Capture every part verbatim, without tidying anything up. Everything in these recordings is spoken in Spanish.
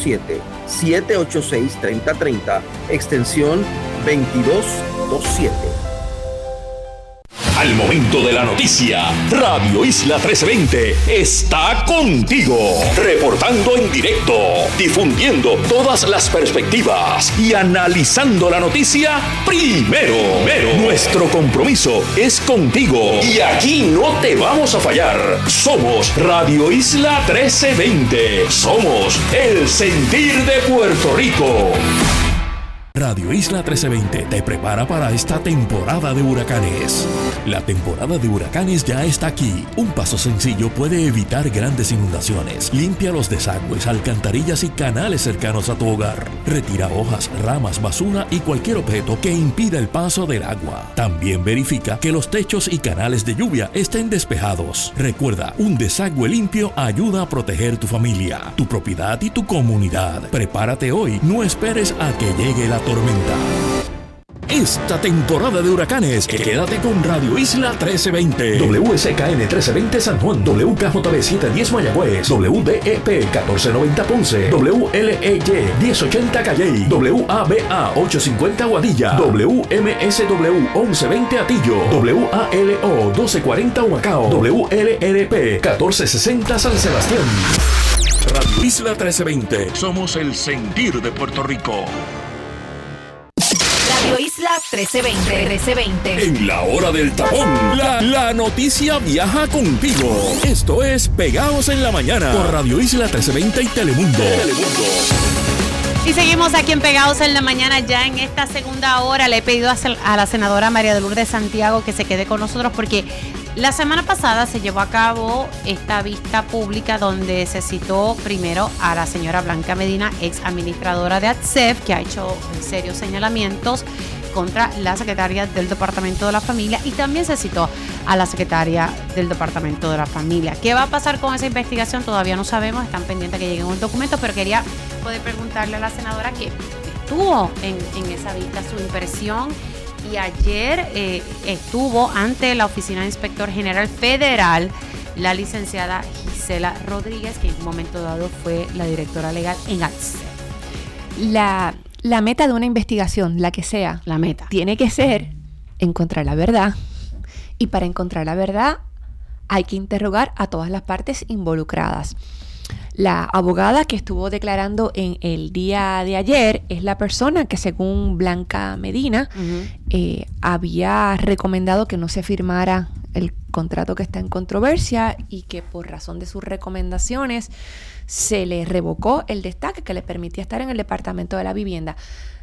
siete, siete ocho seis, tres cero tres cero, extensión veintidós veintisiete. Al momento de la noticia, Radio Isla trece veinte está contigo, reportando en directo, difundiendo todas las perspectivas y analizando la noticia primero. primero. Nuestro compromiso es contigo y aquí no te vamos a fallar. Somos Radio Isla trece veinte. Somos el sentir de Puerto Rico. Radio Isla trece veinte te prepara para esta temporada de huracanes. La temporada de huracanes ya está aquí. Un paso sencillo puede evitar grandes inundaciones. Limpia los desagües, alcantarillas y canales cercanos a tu hogar. Retira hojas, ramas, basura y cualquier objeto que impida el paso del agua. También verifica que los techos y canales de lluvia estén despejados. Recuerda, un desagüe limpio ayuda a proteger tu familia, tu propiedad y tu comunidad. Prepárate hoy, no esperes a que llegue la tormenta. Esta temporada de huracanes, quédate con Radio Isla trece veinte. W S K N trece veinte San Juan, W K J B setecientos diez Mayagüez, W D E P catorce noventa Ponce, W L E Y diez ochenta Calley, W A B A ochocientos cincuenta Guadilla, W M S W once veinte Atillo, W A L O doce cuarenta Humacao, W L R P catorce sesenta San Sebastián. Radio Isla trece veinte. Somos el sentir de Puerto Rico. Radio Isla trece veinte, trece veinte. En la hora del tapón, la, la noticia viaja contigo. Esto es Pegados en la Mañana por Radio Isla trece veinte y Telemundo. Telemundo. Y seguimos aquí en Pegados en la Mañana. Ya en esta segunda hora le he pedido a la senadora María de Lourdes Santiago que se quede con nosotros porque la semana pasada se llevó a cabo esta vista pública donde se citó primero a la señora Blanca Medina, ex administradora de A T S E F, que ha hecho serios señalamientos contra la secretaria del Departamento de la Familia, y también se citó a la secretaria del Departamento de la Familia. ¿Qué va a pasar con esa investigación? Todavía no sabemos, están pendientes que lleguen un documento, pero quería poder preguntarle a la senadora que estuvo en, en esa vista, su impresión. Y ayer eh, estuvo ante la Oficina de Inspector General Federal la licenciada Gisela Rodríguez, que en un momento dado fue la directora legal en A T S E F. La, la meta de una investigación, la que sea, la meta tiene que ser encontrar la verdad. Y para encontrar la verdad hay que interrogar a todas las partes involucradas. La abogada que estuvo declarando en el día de ayer es la persona que, según Blanca Medina, uh-huh. eh, había recomendado que no se firmara el contrato que está en controversia y que por razón de sus recomendaciones se le revocó el destaque que le permitía estar en el Departamento de la Vivienda.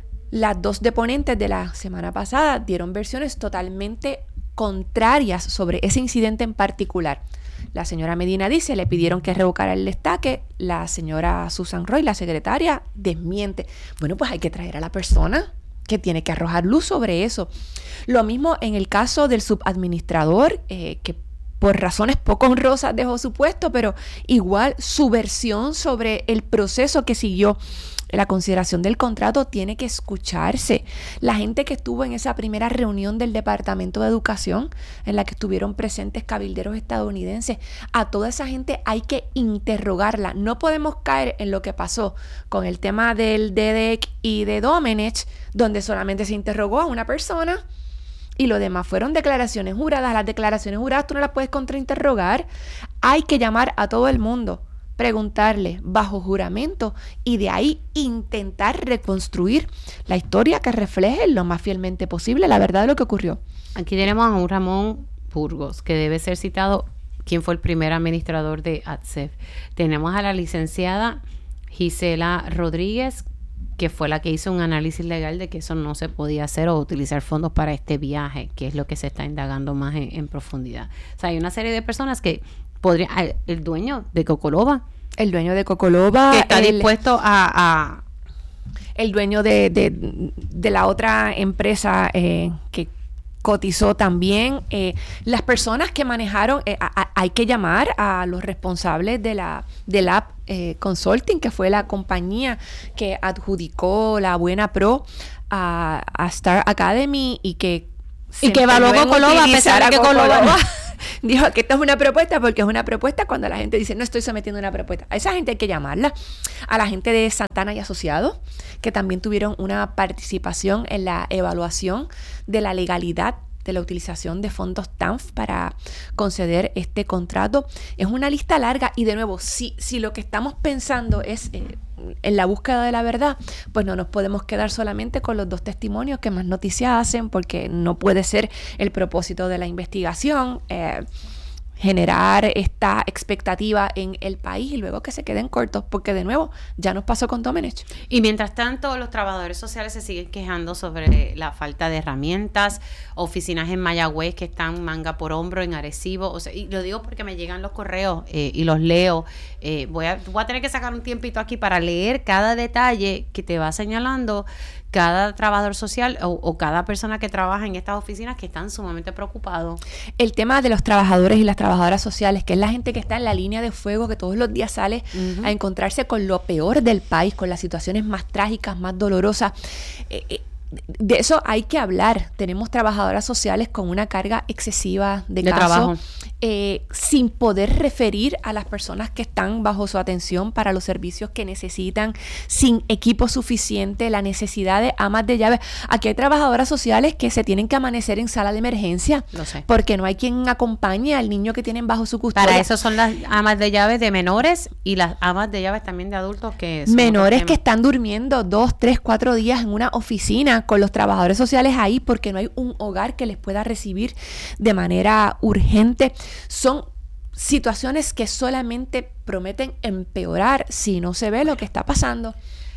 Las dos deponentes de la semana pasada dieron versiones totalmente contrarias sobre ese incidente en particular. La señora Medina dice, le pidieron que revocara el destaque. La señora Susan Roy, la secretaria, desmiente. Bueno, pues hay que traer a la persona que tiene que arrojar luz sobre eso. Lo mismo en el caso del subadministrador, eh, que por razones poco honrosas dejó su puesto, pero igual su versión sobre el proceso que siguió la consideración del contrato tiene que escucharse. La gente que estuvo en esa primera reunión del Departamento de Educación, en la que estuvieron presentes cabilderos estadounidenses, a toda esa gente hay que interrogarla. No podemos caer en lo que pasó con el tema del D D E C y de Domenech, donde solamente se interrogó a una persona y lo demás fueron declaraciones juradas. Las declaraciones juradas tú no las puedes contrainterrogar. Hay que llamar a todo el mundo, preguntarle bajo juramento y de ahí intentar reconstruir la historia que refleje lo más fielmente posible la verdad de lo que ocurrió. Aquí tenemos a un Ramón Burgos que debe ser citado, quien fue el primer administrador de A T S E F. Tenemos a la licenciada Gisela Rodríguez, que fue la que hizo un análisis legal de que eso no se podía hacer o utilizar fondos para este viaje, que es lo que se está indagando más en, en profundidad. O sea, hay una serie de personas que podría, el dueño de Cocoloba, el dueño de Cocoloba, que está el, dispuesto a, a el dueño de, de, de la otra empresa eh, que cotizó también, eh, las personas que manejaron, eh, a, a, hay que llamar a los responsables de la del App eh, Consulting, que fue la compañía que adjudicó la Buena Pro a, a Star Academy y que y que evaluó Cocoloba a pesar de que Cocoloba dijo que esto es una propuesta porque es una propuesta cuando la gente dice no estoy sometiendo una propuesta. A esa gente hay que llamarla. A la gente de Santana y Asociados, que también tuvieron una participación en la evaluación de la legalidad de la utilización de fondos T A N F para conceder este contrato. Es una lista larga y de nuevo, si, si lo que estamos pensando es eh, en la búsqueda de la verdad, pues no nos podemos quedar solamente con los dos testimonios que más noticias hacen, porque no puede ser el propósito de la investigación eh, generar esta expectativa en el país y luego que se queden cortos, porque de nuevo ya nos pasó con Domenech. Y mientras tanto, los trabajadores sociales se siguen quejando sobre la falta de herramientas, oficinas en Mayagüez que están manga por hombro, en Arecibo, o sea, y lo digo porque me llegan los correos eh, y los leo. Eh, voy, a, voy a tener que sacar un tiempito aquí para leer cada detalle que te va señalando cada trabajador social o, o cada persona que trabaja en estas oficinas que están sumamente preocupados. El tema de los trabajadores y las trabajadoras sociales, que es la gente que está en la línea de fuego, que todos los días sale uh-huh. a encontrarse con lo peor del país, con las situaciones más trágicas, más dolorosas. Eh, eh, de eso hay que hablar. Tenemos trabajadoras sociales con una carga excesiva de, de caso, trabajo. Eh, sin poder referir a las personas que están bajo su atención para los servicios que necesitan, sin equipo suficiente, la necesidad de amas de llaves. Aquí hay trabajadoras sociales que se tienen que amanecer en sala de emergencia Lo sé. porque no hay quien acompañe al niño que tienen bajo su custodia. Para eso son las amas de llaves de menores y las amas de llaves también de adultos que son menores que están durmiendo dos, tres, cuatro días en una oficina con los trabajadores sociales ahí porque no hay un hogar que les pueda recibir de manera urgente. Son situaciones que solamente prometen empeorar si no se ve lo que está pasando.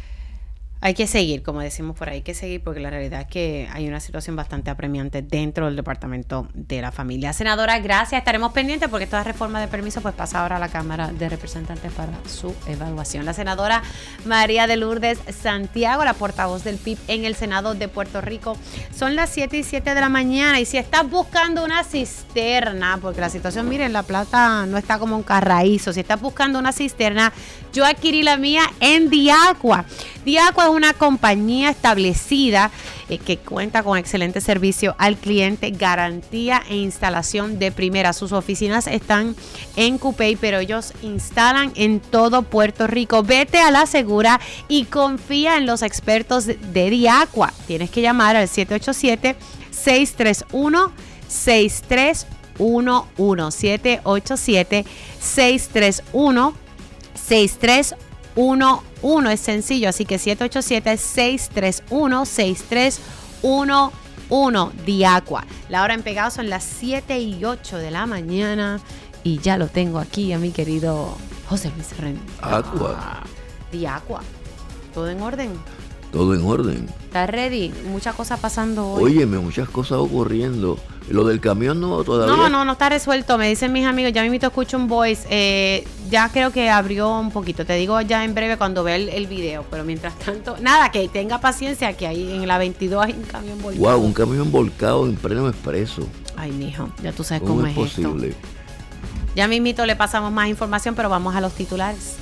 Hay que seguir, como decimos por ahí, hay que seguir porque la realidad es que hay una situación bastante apremiante dentro del Departamento de la Familia. Senadora, gracias. Estaremos pendientes porque esta reforma de permiso pues pasa ahora a la Cámara de Representantes para su evaluación. La senadora María de Lourdes Santiago, la portavoz del P I B en el Senado de Puerto Rico. Son las siete y siete de la mañana y si estás buscando una cisterna, porque la situación, miren, La Plata no está como un carraízo. Si estás buscando una cisterna, yo adquirí la mía en Diaqua. Diaqua es una compañía establecida eh, que cuenta con excelente servicio al cliente, garantía e instalación de primera. Sus oficinas están en Cupey, pero ellos instalan en todo Puerto Rico. Vete a la segura y confía en los expertos de, de Diaqua. Tienes que llamar al siete ocho siete, seis tres uno, seis tres uno uno. siete ocho siete, seis tres uno, seis tres uno uno. Es sencillo, así que siete ocho siete, seis tres uno, seis tres uno uno. Diaqua. La hora en pegado son las siete y ocho de la mañana y ya lo tengo aquí a mi querido José Luis Renta. Aqua. Diaqua. ¿Todo en orden? Todo en orden. ¿Estás ready? Muchas cosas pasando hoy. Óyeme, muchas cosas ocurriendo. Lo del camión no todavía. No, no, no está resuelto. Me dicen mis amigos, ya me invito a escuchar un voice. Eh, ya creo que abrió un poquito. Te digo ya en breve cuando vea el, el video. Pero mientras tanto, nada, que tenga paciencia, que ahí en la veintidós hay un camión volcado. Wow, un camión volcado en pleno expreso. Ay, mijo, ya tú sabes ¿Cómo, cómo es es posible? esto. Ya mismito le pasamos más información, pero vamos a los titulares.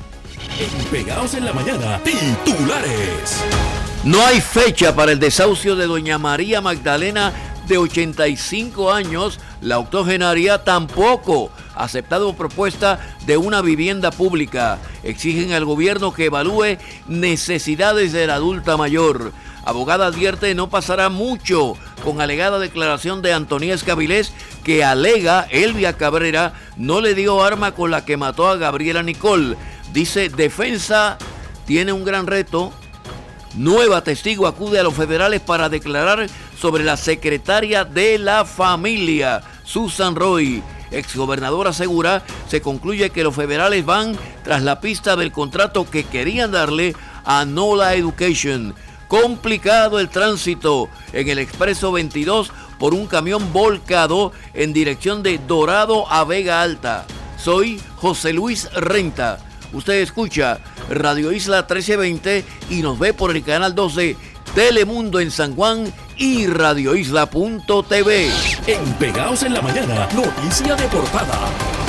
Pegados en la mañana, titulares. No hay fecha para el desahucio de doña María Magdalena, de ochenta y cinco años. La octogenaria tampoco ha aceptado propuesta de una vivienda pública. Exigen al gobierno que evalúe necesidades de la adulta mayor. Abogada advierte no pasará mucho con alegada declaración de Antonia Escabilés, que alega Elvia Cabrera no le dio arma con la que mató a Gabriela Nicole. Dice defensa tiene un gran reto. Nueva testigo acude a los federales para declarar sobre la secretaria de la familia, Susan Roy. Exgobernador asegura se concluye que los federales van tras la pista del contrato que querían darle a Nola Education. Complicado el tránsito en el Expreso veintidós por un camión volcado en dirección de Dorado a Vega Alta. Soy José Luis Renta. Usted escucha Radio Isla trece veinte y nos ve por el canal doce Telemundo en San Juan y radio isla punto t v. En Pegados en la Mañana, noticia de portada.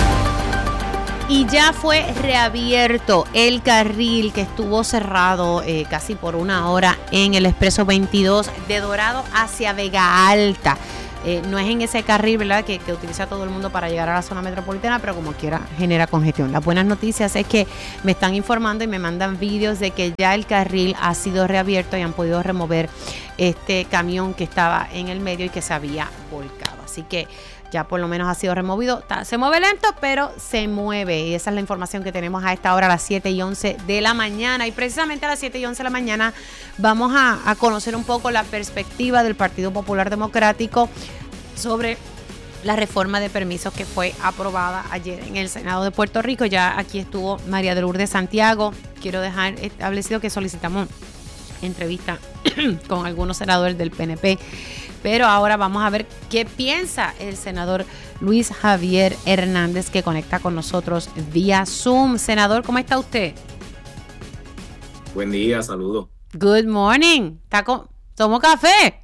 Y ya fue reabierto el carril que estuvo cerrado eh, casi por una hora en el Expreso veintidós de Dorado hacia Vega Alta. Eh, no es en ese carril, ¿verdad?, que, que utiliza todo el mundo para llegar a la zona metropolitana, pero como quiera genera congestión. Las buenas noticias es que me están informando y me mandan vídeos de que ya el carril ha sido reabierto y han podido remover este camión que estaba en el medio y que se había volcado. Así que ya por lo menos ha sido removido. Se mueve lento, pero se mueve. Y esa es la información que tenemos a esta hora, a las siete y once de la mañana. Y precisamente a las siete y once de la mañana vamos a, a conocer un poco la perspectiva del Partido Popular Democrático sobre la reforma de permisos que fue aprobada ayer en el Senado de Puerto Rico. Ya aquí estuvo María de Lourdes Santiago. Quiero dejar establecido que solicitamos entrevista con algunos senadores del P N P. Pero ahora vamos a ver qué piensa el senador Luis Javier Hernández, que conecta con nosotros vía Zoom. Senador, ¿cómo está usted? Buen día, saludos. Good morning. ¿Está con... ¿Tomó café?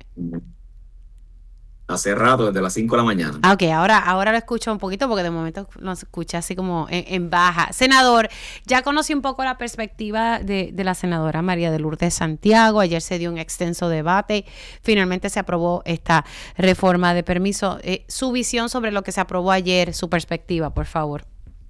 Hace rato, desde las cinco de la mañana. Ah, ok, ahora, ahora lo escucho un poquito porque de momento nos escucha así como en, en baja. Senador, ya conocí un poco la perspectiva de, de la senadora María de Lourdes Santiago. Ayer se dio un extenso debate. Finalmente se aprobó esta reforma de permiso. Eh, su visión sobre lo que se aprobó ayer, su perspectiva, por favor.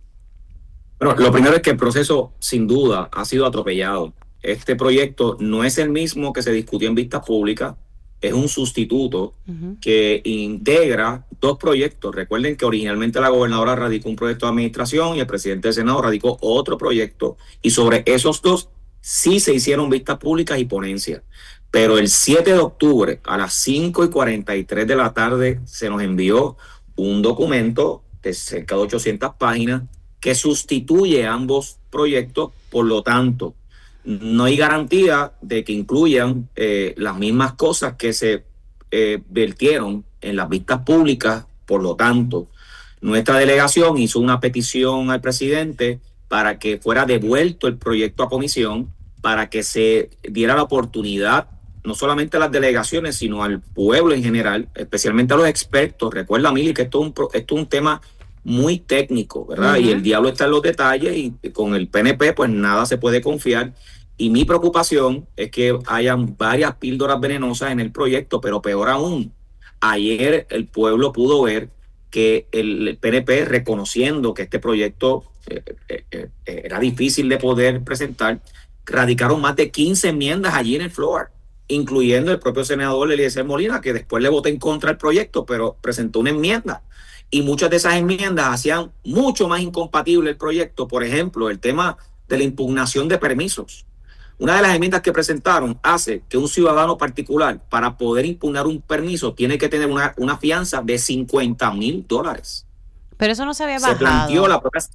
Bueno, lo primero es que el proceso, sin duda, ha sido atropellado. Este proyecto no es el mismo que se discutió en vistas públicas. Es un sustituto uh-huh. que integra dos proyectos. Recuerden que originalmente la gobernadora radicó un proyecto de administración y el presidente del Senado radicó otro proyecto. Y sobre esos dos sí se hicieron vistas públicas y ponencias. Pero el siete de octubre a las cinco y cuarenta y tres de la tarde se nos envió un documento de cerca de ochocientas páginas que sustituye ambos proyectos. Por lo tanto, no hay garantía de que incluyan eh, las mismas cosas que se eh, vertieron en las vistas públicas. Por lo tanto, nuestra delegación hizo una petición al presidente para que fuera devuelto el proyecto a comisión, para que se diera la oportunidad, no solamente a las delegaciones, sino al pueblo en general, especialmente a los expertos. Recuerda, Mili, que esto es un, esto es un tema muy técnico, ¿verdad? Uh-huh. Y el diablo está en los detalles y con el P N P pues nada se puede confiar. Y mi preocupación es que hayan varias píldoras venenosas en el proyecto, pero peor aún, ayer el pueblo pudo ver que el P N P, reconociendo que este proyecto eh, eh, eh, era difícil de poder presentar, radicaron más de quince enmiendas allí en el floor, incluyendo el propio senador Eliezer Molina, que después le votó en contra del proyecto, pero presentó una enmienda. Y muchas de esas enmiendas hacían mucho más incompatible el proyecto. Por ejemplo, el tema de la impugnación de permisos. Una de las enmiendas que presentaron hace que un ciudadano particular, para poder impugnar un permiso, tiene que tener una, una fianza de cincuenta mil dólares. Pero eso no se había bajado. Se planteó la propia...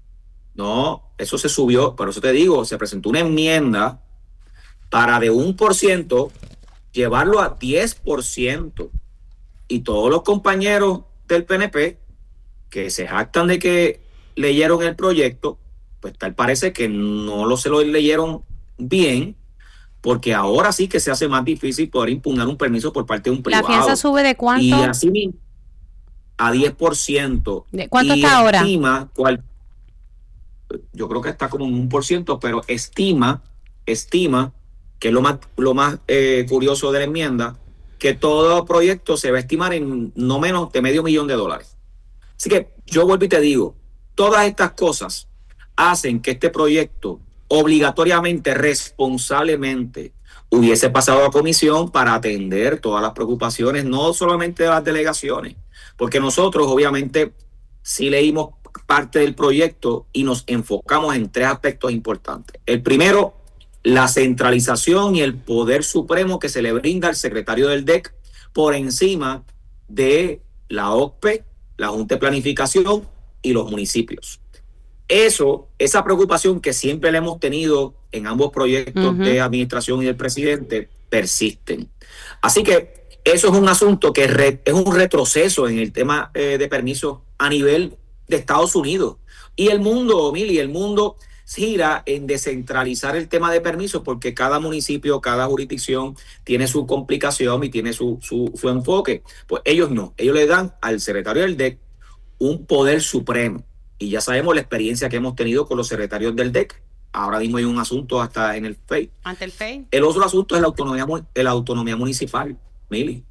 No, eso se subió, por eso te digo, se presentó una enmienda para de un por ciento llevarlo a diez por ciento. Y todos los compañeros del P N P que se jactan de que leyeron el proyecto, pues tal parece que no lo se lo leyeron bien, porque ahora sí que se hace más difícil poder impugnar un permiso por parte de un privado. ¿La fianza sube de cuánto? Y así a diez por ciento. ¿De cuánto y está ahora? Estima cuál, yo creo que está como en un por ciento, pero estima, estima, que es lo más, lo más eh, curioso de la enmienda, que todo proyecto se va a estimar en no menos de medio millón de dólares. Así que yo vuelvo y te digo, todas estas cosas hacen que este proyecto obligatoriamente, responsablemente, hubiese pasado a comisión para atender todas las preocupaciones, no solamente de las delegaciones, porque nosotros obviamente sí leímos parte del proyecto y nos enfocamos en tres aspectos importantes. El primero, la centralización y el poder supremo que se le brinda al secretario del D E C por encima de la O C P E, la Junta de Planificación y los municipios. Eso, esa preocupación que siempre le hemos tenido en ambos proyectos uh-huh. de administración y del presidente, persisten. Así que eso es un asunto que re, es un retroceso en el tema eh, de permisos a nivel de Estados Unidos. Y el mundo, Mili, el mundo gira en descentralizar el tema de permisos porque cada municipio, cada jurisdicción tiene su complicación y tiene su, su, su enfoque. Pues ellos no, ellos le dan al secretario del D E C un poder supremo. Y ya sabemos la experiencia que hemos tenido con los secretarios del D E C. Ahora mismo hay un asunto hasta en el F E I. ¿Ante el F E I? El otro asunto es la autonomía, la autonomía municipal, Mili.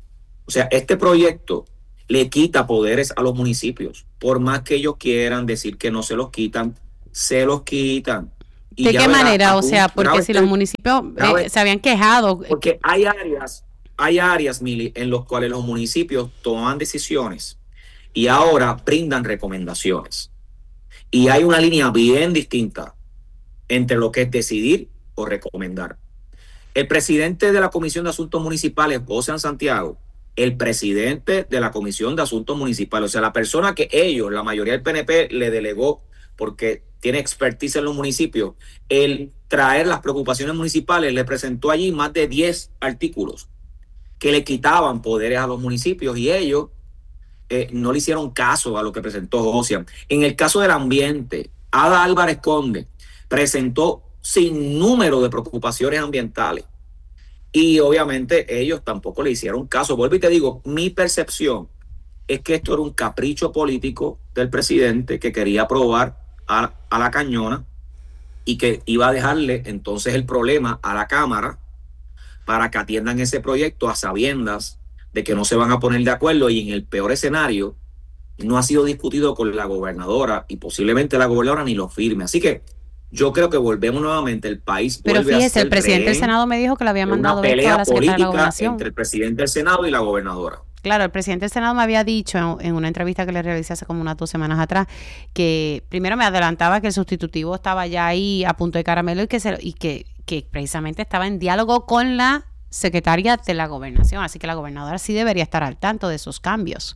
O sea, este proyecto le quita poderes a los municipios. Por más que ellos quieran decir que no se los quitan, se los quitan. Y ¿de qué manera? O un, sea, porque si los municipios eh, se habían quejado. Porque hay áreas, hay áreas, Mili, en los cuales los municipios toman decisiones y ahora brindan recomendaciones. Y hay una línea bien distinta entre lo que es decidir o recomendar. El presidente de la Comisión de Asuntos Municipales, José Santiago, el presidente de la Comisión de Asuntos Municipales, o sea, la persona que ellos, la mayoría del P N P, le delegó porque tiene expertise en los municipios, el traer las preocupaciones municipales, le presentó allí más de diez artículos que le quitaban poderes a los municipios y ellos eh, no le hicieron caso a lo que presentó José. En el caso del ambiente, Ada Álvarez Conde presentó sin número de preocupaciones ambientales y obviamente ellos tampoco le hicieron caso. Vuelvo y te digo, mi percepción es que esto era un capricho político del presidente que quería aprobar a, a la cañona y que iba a dejarle entonces el problema a la Cámara para que atiendan ese proyecto a sabiendas de que no se van a poner de acuerdo y en el peor escenario no ha sido discutido con la gobernadora y posiblemente la gobernadora ni lo firme. Así que yo creo que volvemos nuevamente, el país Pero vuelve fíjese, a ser el presidente del Senado me dijo que le había mandado esto a la secretaria de la Gobernación. Entre el presidente del Senado y la gobernadora. Claro, el presidente del Senado me había dicho en, en una entrevista que le realicé hace como unas dos semanas atrás que primero me adelantaba que el sustitutivo estaba ya ahí a punto de caramelo y que, se, y que, que precisamente estaba en diálogo con la secretaria de la Gobernación. Así que la gobernadora sí debería estar al tanto de esos cambios.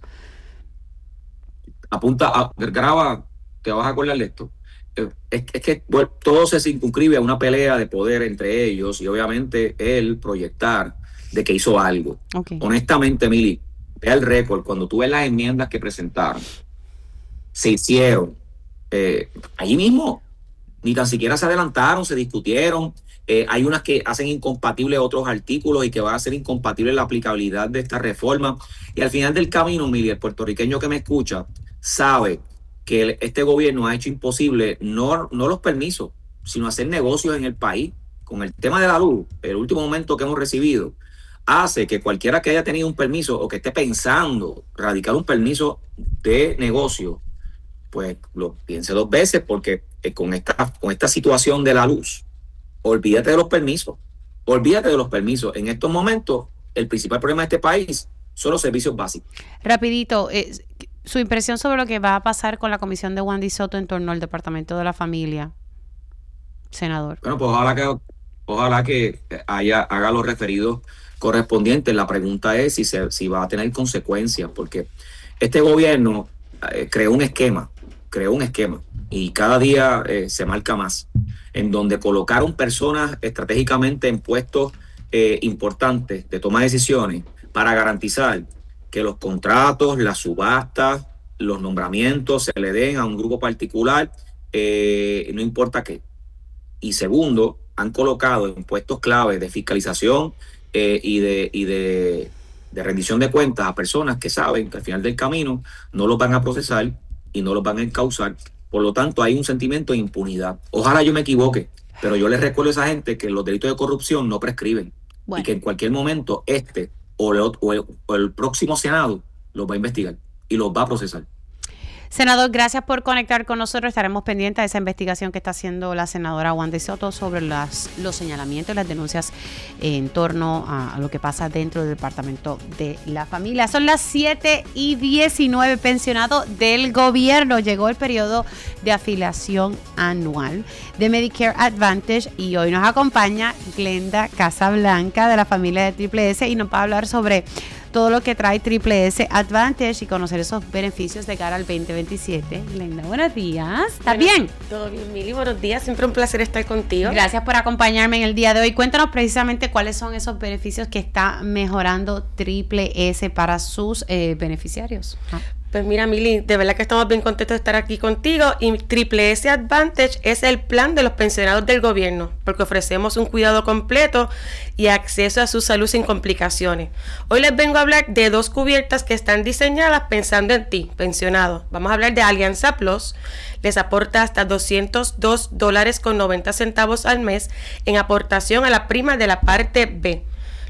Apunta, a, graba, te vas a acordar de esto. Es, es que bueno, todo se circunscribe a una pelea de poder entre ellos y obviamente él proyectar de que hizo algo. Okay. Honestamente, Mili, vea el récord, cuando tú ves las enmiendas que presentaron, se hicieron eh, allí mismo, ni tan siquiera se adelantaron, se discutieron. Eh, hay unas que hacen incompatibles otros artículos y que van a hacer incompatible la aplicabilidad de esta reforma. Y al final del camino, Mili, el puertorriqueño que me escucha sabe que el, este gobierno ha hecho imposible no, no los permisos, sino hacer negocios en el país. Con el tema de la luz, el último momento que hemos recibido, hace que cualquiera que haya tenido un permiso o que esté pensando radicar un permiso de negocio, pues lo piense dos veces porque eh, con, esta, con esta situación de la luz, olvídate de los permisos, olvídate de los permisos. En estos momentos, el principal problema de este país son los servicios básicos. Rapidito, eh, su impresión sobre lo que va a pasar con la comisión de Wandy Soto en torno al Departamento de la Familia, senador. Bueno, pues ojalá que, ojalá que haya, haga los referidos correspondientes. La pregunta es si, se, si va a tener consecuencias, porque este gobierno eh, creó un esquema, creó un esquema y cada día eh, se marca más, en donde colocaron personas estratégicamente en puestos eh, importantes de toma de decisiones para garantizar que los contratos, las subastas, los nombramientos se le den a un grupo particular, eh, no importa qué. Y segundo, han colocado en puestos clave de fiscalización eh, y, de, y de, de rendición de cuentas a personas que saben que al final del camino no los van a procesar y no los van a encauzar. Por lo tanto, hay un sentimiento de impunidad. Ojalá yo me equivoque, pero yo les recuerdo a esa gente que los delitos de corrupción no prescriben. Bueno. Y que en cualquier momento este o el, o, el, o el próximo Senado los va a investigar y los va a procesar. Senador, gracias por conectar con nosotros. Estaremos pendientes de esa investigación que está haciendo la senadora Wandy Soto sobre las, los señalamientos y las denuncias en torno a, a lo que pasa dentro del Departamento de la Familia. Son las siete y diecinueve. Pensionado del gobierno. Llegó el periodo de afiliación anual de Medicare Advantage y hoy nos acompaña Glenda Casablanca de la familia de Triple S y nos va a hablar sobre todo lo que trae Triple S Advantage y conocer esos beneficios de cara al veinte veintisiete. Glenda, buenos días. ¿Estás bueno, bien? Todo bien, Mili. Buenos días. Siempre un placer estar contigo. Gracias por acompañarme en el día de hoy. Cuéntanos precisamente cuáles son esos beneficios que está mejorando Triple S para sus eh, beneficiarios. Ah. Pues mira, Mili, de verdad que estamos bien contentos de estar aquí contigo y Triple S Advantage es el plan de los pensionados del gobierno porque ofrecemos un cuidado completo y acceso a su salud sin complicaciones. Hoy les vengo a hablar de dos cubiertas que están diseñadas pensando en ti, pensionado. Vamos a hablar de Alianza Plus. Les aporta hasta doscientos dos dólares con noventa centavos al mes en aportación a la prima de la parte B.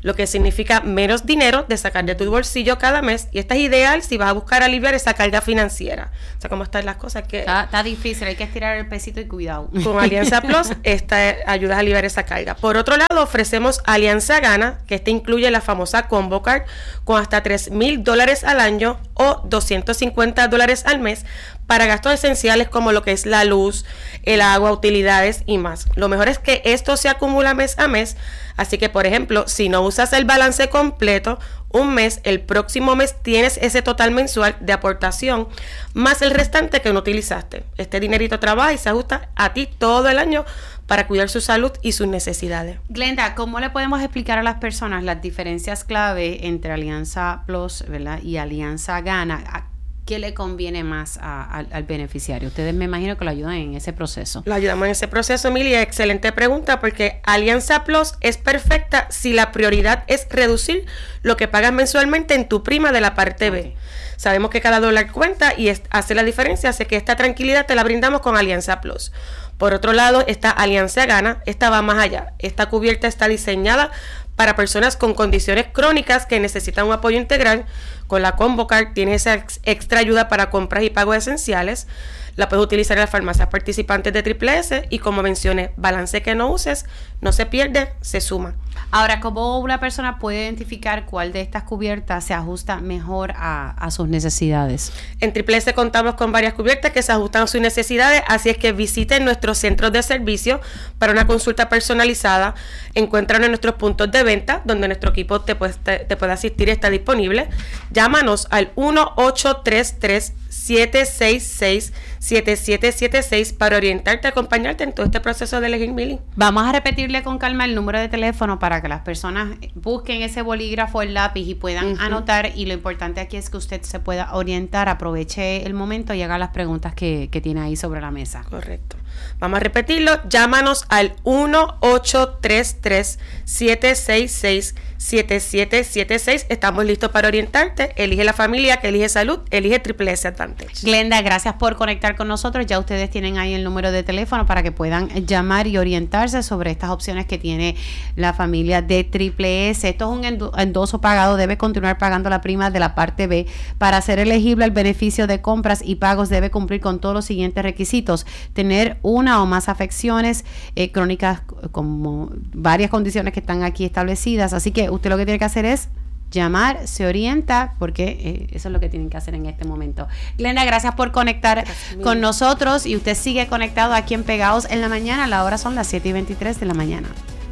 lo que significa menos dinero de sacar de tu bolsillo cada mes, y esta es ideal si vas a buscar aliviar esa carga financiera. O sea, cómo están las cosas. Que está, está difícil, hay que estirar el pesito y cuidado. Con Alianza Plus, esta ayuda a aliviar esa carga. Por otro lado, ofrecemos Alianza Gana, que esta incluye la famosa Combo Card con hasta tres mil dólares al año o doscientos cincuenta dólares al mes para gastos esenciales como lo que es la luz, el agua, utilidades y más. Lo mejor es que esto se acumula mes a mes, así que, por ejemplo, si no usas el balance completo un mes, el próximo mes tienes ese total mensual de aportación más el restante que no utilizaste. Este dinerito trabaja y se ajusta a ti todo el año para cuidar su salud y sus necesidades. Glenda, ¿cómo le podemos explicar a las personas las diferencias clave entre Alianza Plus, ¿verdad?, y Alianza Gana? ¿Qué le conviene más a, a, al beneficiario? Ustedes me imagino que lo ayudan en ese proceso. Lo ayudamos en ese proceso, Emilia. Excelente pregunta, porque Alianza Plus es perfecta si la prioridad es reducir lo que pagas mensualmente en tu prima de la parte B. Okay. Sabemos que cada dólar cuenta y es, hace la diferencia, así que esta tranquilidad te la brindamos con Alianza Plus. Por otro lado, esta Alianza Gana, esta va más allá. Esta cubierta está diseñada para personas con condiciones crónicas que necesitan un apoyo integral. Con la Combo Card tienes esa ex- extra ayuda para compras y pagos esenciales. La puedes utilizar en las farmacias participantes de Triple S y, como mencioné, balance que no uses no se pierde, se suma. Ahora, ¿cómo una persona puede identificar cuál de estas cubiertas se ajusta mejor a, a sus necesidades? En Triple S contamos con varias cubiertas que se ajustan a sus necesidades, así es que visiten nuestros centros de servicio para una consulta personalizada. Encuéntranos en nuestros puntos de venta, donde nuestro equipo te puede, te, te puede asistir y está disponible. Llámanos al uno ocho tres tres, siete seis seis, siete siete siete seis para orientarte, acompañarte en todo este proceso de elegir Mili. Vamos a repetirle con calma el número de teléfono para que las personas busquen ese bolígrafo, el lápiz y puedan uh-huh. anotar, y lo importante aquí es que usted se pueda orientar, aproveche el momento y haga las preguntas que, que tiene ahí sobre la mesa. Correcto. Vamos a repetirlo. Llámanos al uno ocho tres tres, siete seis seis, siete siete siete seis. Estamos listos para orientarte. Elige la familia que elige salud, elige Triple S Advantage. Glenda, gracias por conectar con nosotros. Ya ustedes tienen ahí el número de teléfono para que puedan llamar y orientarse sobre estas opciones que tiene la familia de Triple S. Esto es un endoso pagado. Debe continuar pagando la prima de la parte B. Para ser elegible al beneficio de compras y pagos debe cumplir con todos los siguientes requisitos: tener una o más afecciones eh, crónicas, como varias condiciones que están aquí establecidas. Así que usted lo que tiene que hacer es llamar, se orienta, porque eh, eso es lo que tienen que hacer en este momento. Glenda, gracias por conectar gracias, con nosotros, y usted sigue conectado aquí en Pegados en la Mañana. La hora son las siete y veintitrés de la mañana.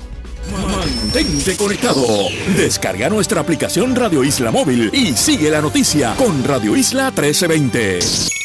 Mantente conectado. Descarga nuestra aplicación Radio Isla Móvil y sigue la noticia con Radio Isla trece veinte.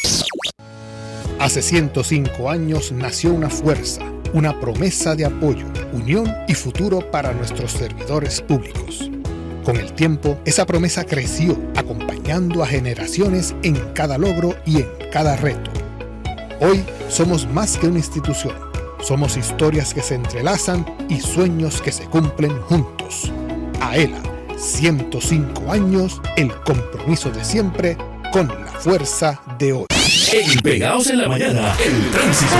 Hace ciento cinco años nació una fuerza, una promesa de apoyo, unión y futuro para nuestros servidores públicos. Con el tiempo, esa promesa creció, acompañando a generaciones en cada logro y en cada reto. Hoy somos más que una institución. Somos historias que se entrelazan y sueños que se cumplen juntos. AELA, ciento cinco años, el compromiso de siempre con la fuerza de hoy. En Pegados en la Mañana, el tránsito.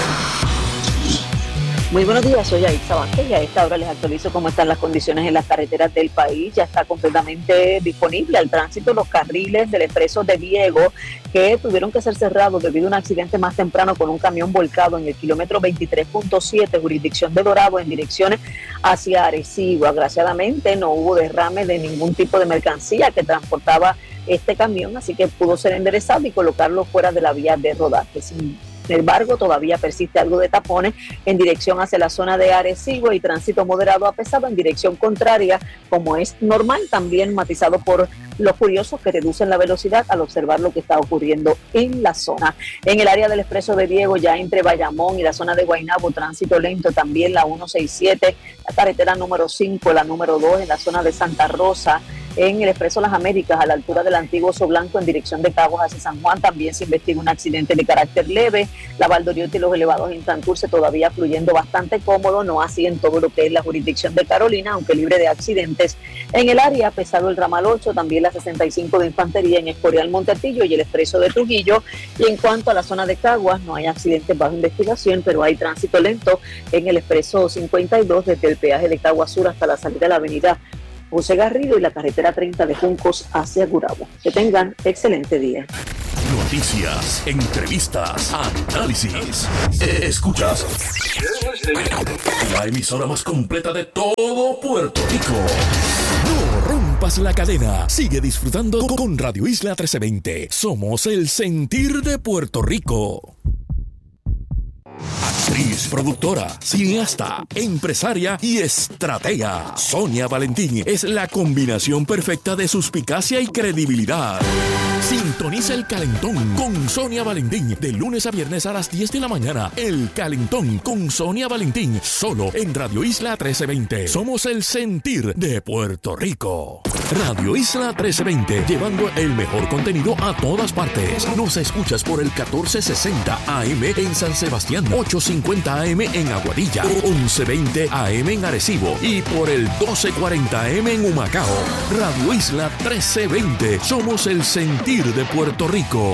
Muy buenos días, soy Aitza Vázquez y a esta hora les actualizo cómo están las condiciones en las carreteras del país. Ya está completamente disponible al tránsito los carriles del expreso de Diego, que tuvieron que ser cerrados debido a un accidente más temprano con un camión volcado en el kilómetro veintitrés punto siete, jurisdicción de Dorado, en dirección hacia Arecibo. Agraciadamente no hubo derrame de ningún tipo de mercancía que transportaba este camión, así que pudo ser enderezado y colocarlo fuera de la vía de rodaje. Sin Sin embargo, todavía persiste algo de tapones en dirección hacia la zona de Arecibo y tránsito moderado a pesado en dirección contraria, como es normal, también matizado por los curiosos que reducen la velocidad al observar lo que está ocurriendo en la zona. En el área del expreso de Diego, ya entre Bayamón y la zona de Guaynabo, tránsito lento, también la ciento sesenta y siete, la carretera número cinco, la número dos en la zona de Santa Rosa. En el expreso Las Américas, a la altura del antiguo Oso Blanco, en dirección de Caguas hacia San Juan, también se investiga un accidente de carácter leve. La Valdoriotti y los elevados en Santurce todavía fluyendo bastante cómodo, no así en todo lo que es la jurisdicción de Carolina, aunque libre de accidentes. En el área, pesado el ramal ocho, también la sesenta y cinco de Infantería en Escorial Montetillo y el expreso de Trujillo. Y en cuanto a la zona de Caguas, no hay accidentes bajo investigación, pero hay tránsito lento en el expreso cincuenta y dos desde el peaje de Caguas Sur hasta la salida de la avenida José Garrido y la carretera treinta de Juncos hacia Gurabo. Que tengan excelente día. Noticias, entrevistas, análisis. Escuchas la emisora más completa de todo Puerto Rico. No rompas la cadena. Sigue disfrutando con Radio Isla trece veinte. Somos el sentir de Puerto Rico. Actriz, productora, cineasta, empresaria y estratega. Sonia Valentín es la combinación perfecta de suspicacia y credibilidad. Sintoniza El Calentón con Sonia Valentín de lunes a viernes a las diez de la mañana. El Calentón con Sonia Valentín, solo en Radio Isla trece veinte. Somos el sentir de Puerto Rico. Radio Isla trece veinte, llevando el mejor contenido a todas partes. Nos escuchas por el catorce sesenta A M en San Sebastián, ochocientos cincuenta A M en Aguadilla, once veinte A M en Arecibo y por el doce cuarenta A M en Humacao. Radio Isla trece veinte, somos el sentir de Puerto Rico.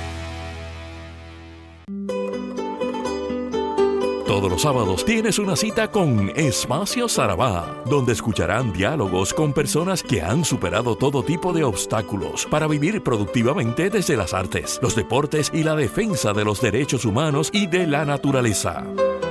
Todos los sábados tienes una cita con Espacio Sarabá, donde escucharán diálogos con personas que han superado todo tipo de obstáculos para vivir productivamente desde las artes, los deportes y la defensa de los derechos humanos y de la naturaleza.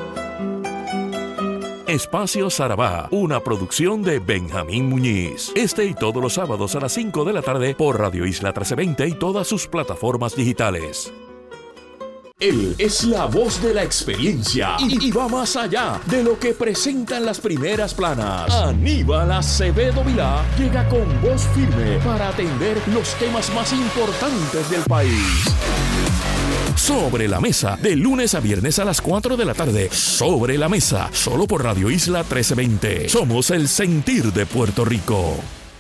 Espacio Sarabá, una producción de Benjamín Muñiz. Este y todos los sábados a las cinco de la tarde por Radio Isla trece veinte y todas sus plataformas digitales. Él es la voz de la experiencia y, y va más allá de lo que presentan las primeras planas. Aníbal Acevedo Vilá llega con voz firme para atender los temas más importantes del país. Sobre la Mesa, de lunes a viernes a las cuatro de la tarde. Sobre la Mesa, solo por Radio Isla trece veinte. Somos el sentir de Puerto Rico.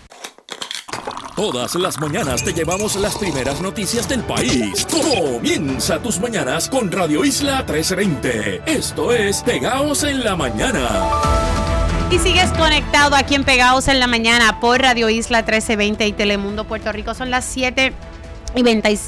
Todas las mañanas te llevamos las primeras noticias del país. Comienza tus mañanas con Radio Isla trece veinte. Esto es Pegaos en la Mañana. Y sigues conectado aquí en Pegaos en la Mañana por Radio Isla trece veinte y Telemundo Puerto Rico. Son las siete y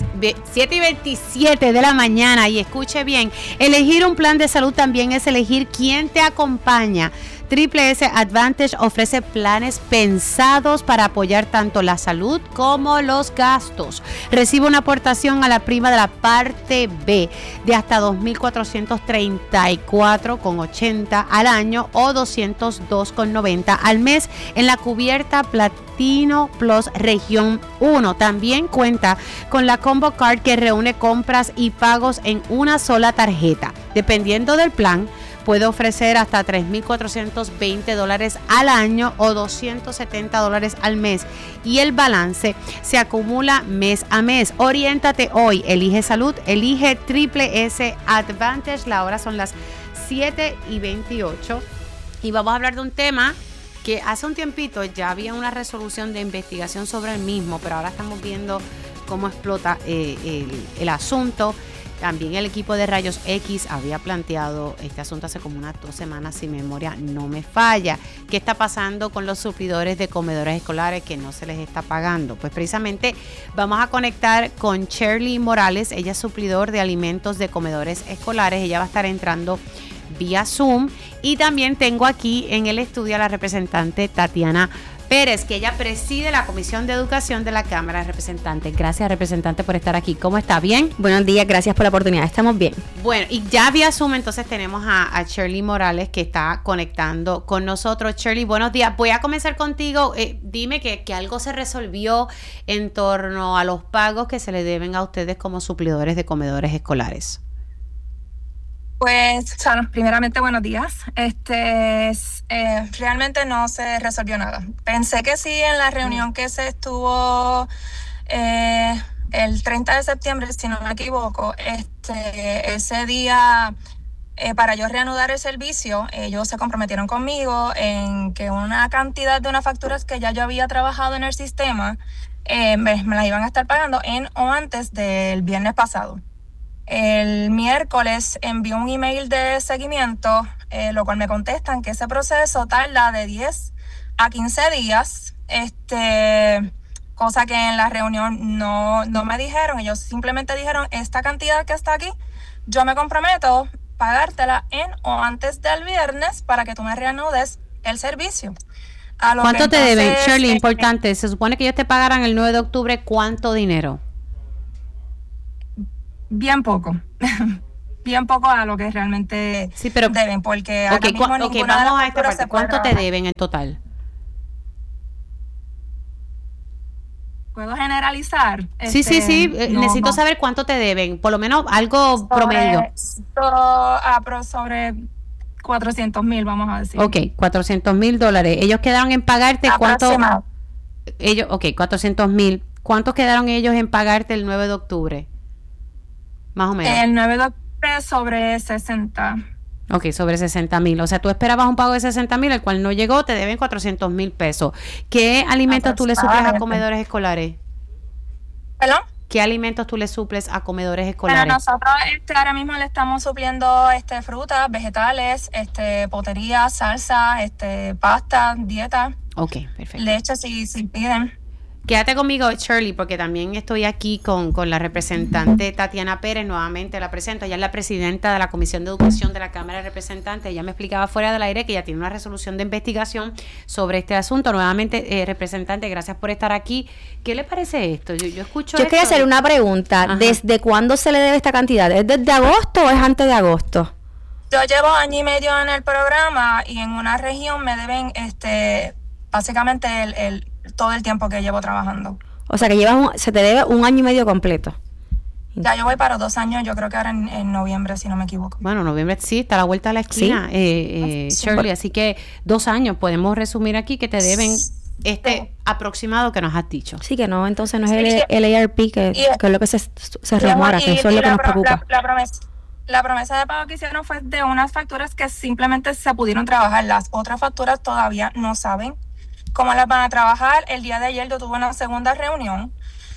veintisiete de la mañana. Y escuche bien, elegir un plan de salud también es elegir quién te acompaña. Triple S Advantage ofrece planes pensados para apoyar tanto la salud como los gastos. Recibe una aportación a la prima de la parte B de hasta dos mil cuatrocientos treinta y cuatro con ochenta al año o doscientos dos con noventa al mes en la cubierta Platino Plus Región uno. También cuenta con la Combo Card que reúne compras y pagos en una sola tarjeta. Dependiendo del plan, puede ofrecer hasta tres mil cuatrocientos veinte dólares al año o doscientos setenta dólares al mes y el balance se acumula mes a mes. Oriéntate hoy, elige salud, elige Triple S Advantage. La hora son las siete y veintiocho y vamos a hablar de un tema que hace un tiempito ya había una resolución de investigación sobre el mismo, pero ahora estamos viendo cómo explota eh, el, el asunto. También el equipo de Rayos X había planteado este asunto hace como unas dos semanas, si mi memoria no me falla. ¿Qué está pasando con los suplidores de comedores escolares que no se les está pagando? Pues precisamente vamos a conectar con Shirley Morales. Ella es suplidor de alimentos de comedores escolares. Ella va a estar entrando vía Zoom. Y también tengo aquí en el estudio a la representante Tatiana Pérez, que ella preside la Comisión de Educación de la Cámara de Representantes. Gracias, representante, por estar aquí. ¿Cómo está? ¿Bien? Buenos días, gracias por la oportunidad. Estamos bien. Bueno, y ya vía Zoom, entonces tenemos a, a Shirley Morales que está conectando con nosotros. Shirley, buenos días. Voy a comenzar contigo. Eh, dime que, que algo se resolvió en torno a los pagos que se le deben a ustedes como suplidores de comedores escolares. Pues, Sharon, primeramente buenos días. Este, eh, realmente no se resolvió nada. Pensé que sí en la reunión que se estuvo eh, el treinta de septiembre, si no me equivoco. Este, ese día, eh, para yo reanudar el servicio, ellos se comprometieron conmigo en que una cantidad de unas facturas que ya yo había trabajado en el sistema eh, me, me las iban a estar pagando en o antes del viernes pasado. El miércoles envió un email de seguimiento, eh, lo cual me contestan que ese proceso tarda de diez a quince días, este, cosa que en la reunión no, no me dijeron. Ellos simplemente dijeron, esta cantidad que está aquí, yo me comprometo a pagártela en o antes del viernes para que tú me reanudes el servicio. A lo ¿Cuánto que te deben, entonces, Shirley? eh, Importante, se supone que ellos te pagaran el nueve de octubre, ¿cuánto dinero? Bien poco. Bien poco a lo que realmente sí, pero, deben, porque ok, ahora mismo cu- ok, ninguna de vamos las a esta facturas parte. se puede ¿Cuánto te trabajar. deben en total? ¿Puedo generalizar? Sí, sí, Este, sí, eh, no, necesito no. saber cuánto te deben, por lo menos algo Sobre- promedio. so- ah, pero sobre cuatrocientos mil, vamos a decir. Ok, cuatrocientos mil dólares. Ellos quedaron en pagarte cuánto. Aproximado. Ellos, ok, cuatrocientos mil. ¿Cuántos quedaron ellos en pagarte el nueve de octubre? Más o menos. El nueve de octubre sobre sesenta. Ok, sobre sesenta mil. O sea, tú esperabas un pago de sesenta mil, el cual no llegó, te deben cuatrocientos mil pesos. ¿Qué alimentos tú le suples a Aproximadamente. comedores escolares? ¿Perdón? ¿Qué alimentos tú le suples a comedores Bueno, escolares? nosotros este, ahora mismo le estamos supliendo este, frutas, vegetales, este, potería, salsa, este, pasta, dieta, Ok, perfecto. leche si, si piden. Quédate conmigo, Shirley, porque también estoy aquí con, con la representante Tatiana Pérez, nuevamente la presento. Ella es la presidenta de la Comisión de Educación de la Cámara de Representantes. Ella me explicaba fuera del aire que ella tiene una resolución de investigación sobre este asunto. Nuevamente, eh, representante, gracias por estar aquí. ¿Qué le parece esto? Yo, yo escucho Yo esto. quería hacer una pregunta. Ajá. ¿Desde cuándo se le debe esta cantidad? ¿Es desde agosto o es antes de agosto? Yo llevo año y medio en el programa y en una región me deben este, básicamente el, el, todo el tiempo que llevo trabajando. O sea, que llevas un- se te debe un año y medio completo. Ya yo voy para dos años, yo creo que ahora en, en noviembre, si no me equivoco. Bueno, noviembre sí, está a la vuelta de la esquina, Sí. eh, eh, Sí. Shirley. Así que dos años, podemos resumir aquí que te deben este aproximado que nos has dicho. Sí, que no, entonces no es Sí, el, sí. el A R P que, Y- que es lo que se, se Y- rumora, y- que eso es y lo que la nos pro- preocupa. La, la promesa, la promesa de pago que hicieron fue de unas facturas que simplemente se pudieron trabajar. Las otras facturas todavía no saben cómo las van a trabajar. El día de ayer yo tuve una segunda reunión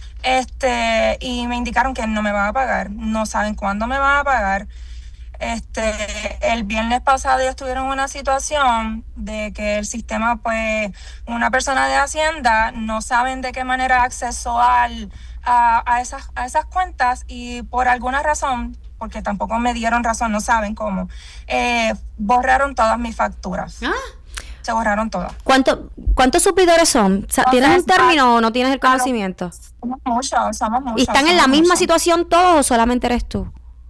este y me indicaron que no me van a pagar. No saben cuándo me van a pagar. Este, el viernes pasado ellos tuvieron una situación de que el sistema, pues, una persona de Hacienda no saben de qué manera accesó al, a, a, esas, a esas cuentas y por alguna razón, porque tampoco me dieron razón, no saben cómo, eh, borraron todas mis facturas. Ah. Se borraron todas. ¿Cuánto, ¿Cuántos suplidores son? O sea, ¿tienes un Entonces, término o no tienes el claro. conocimiento? Somos muchos, somos muchos. ¿Y están en la somos misma muchos. situación todos o solamente eres tú?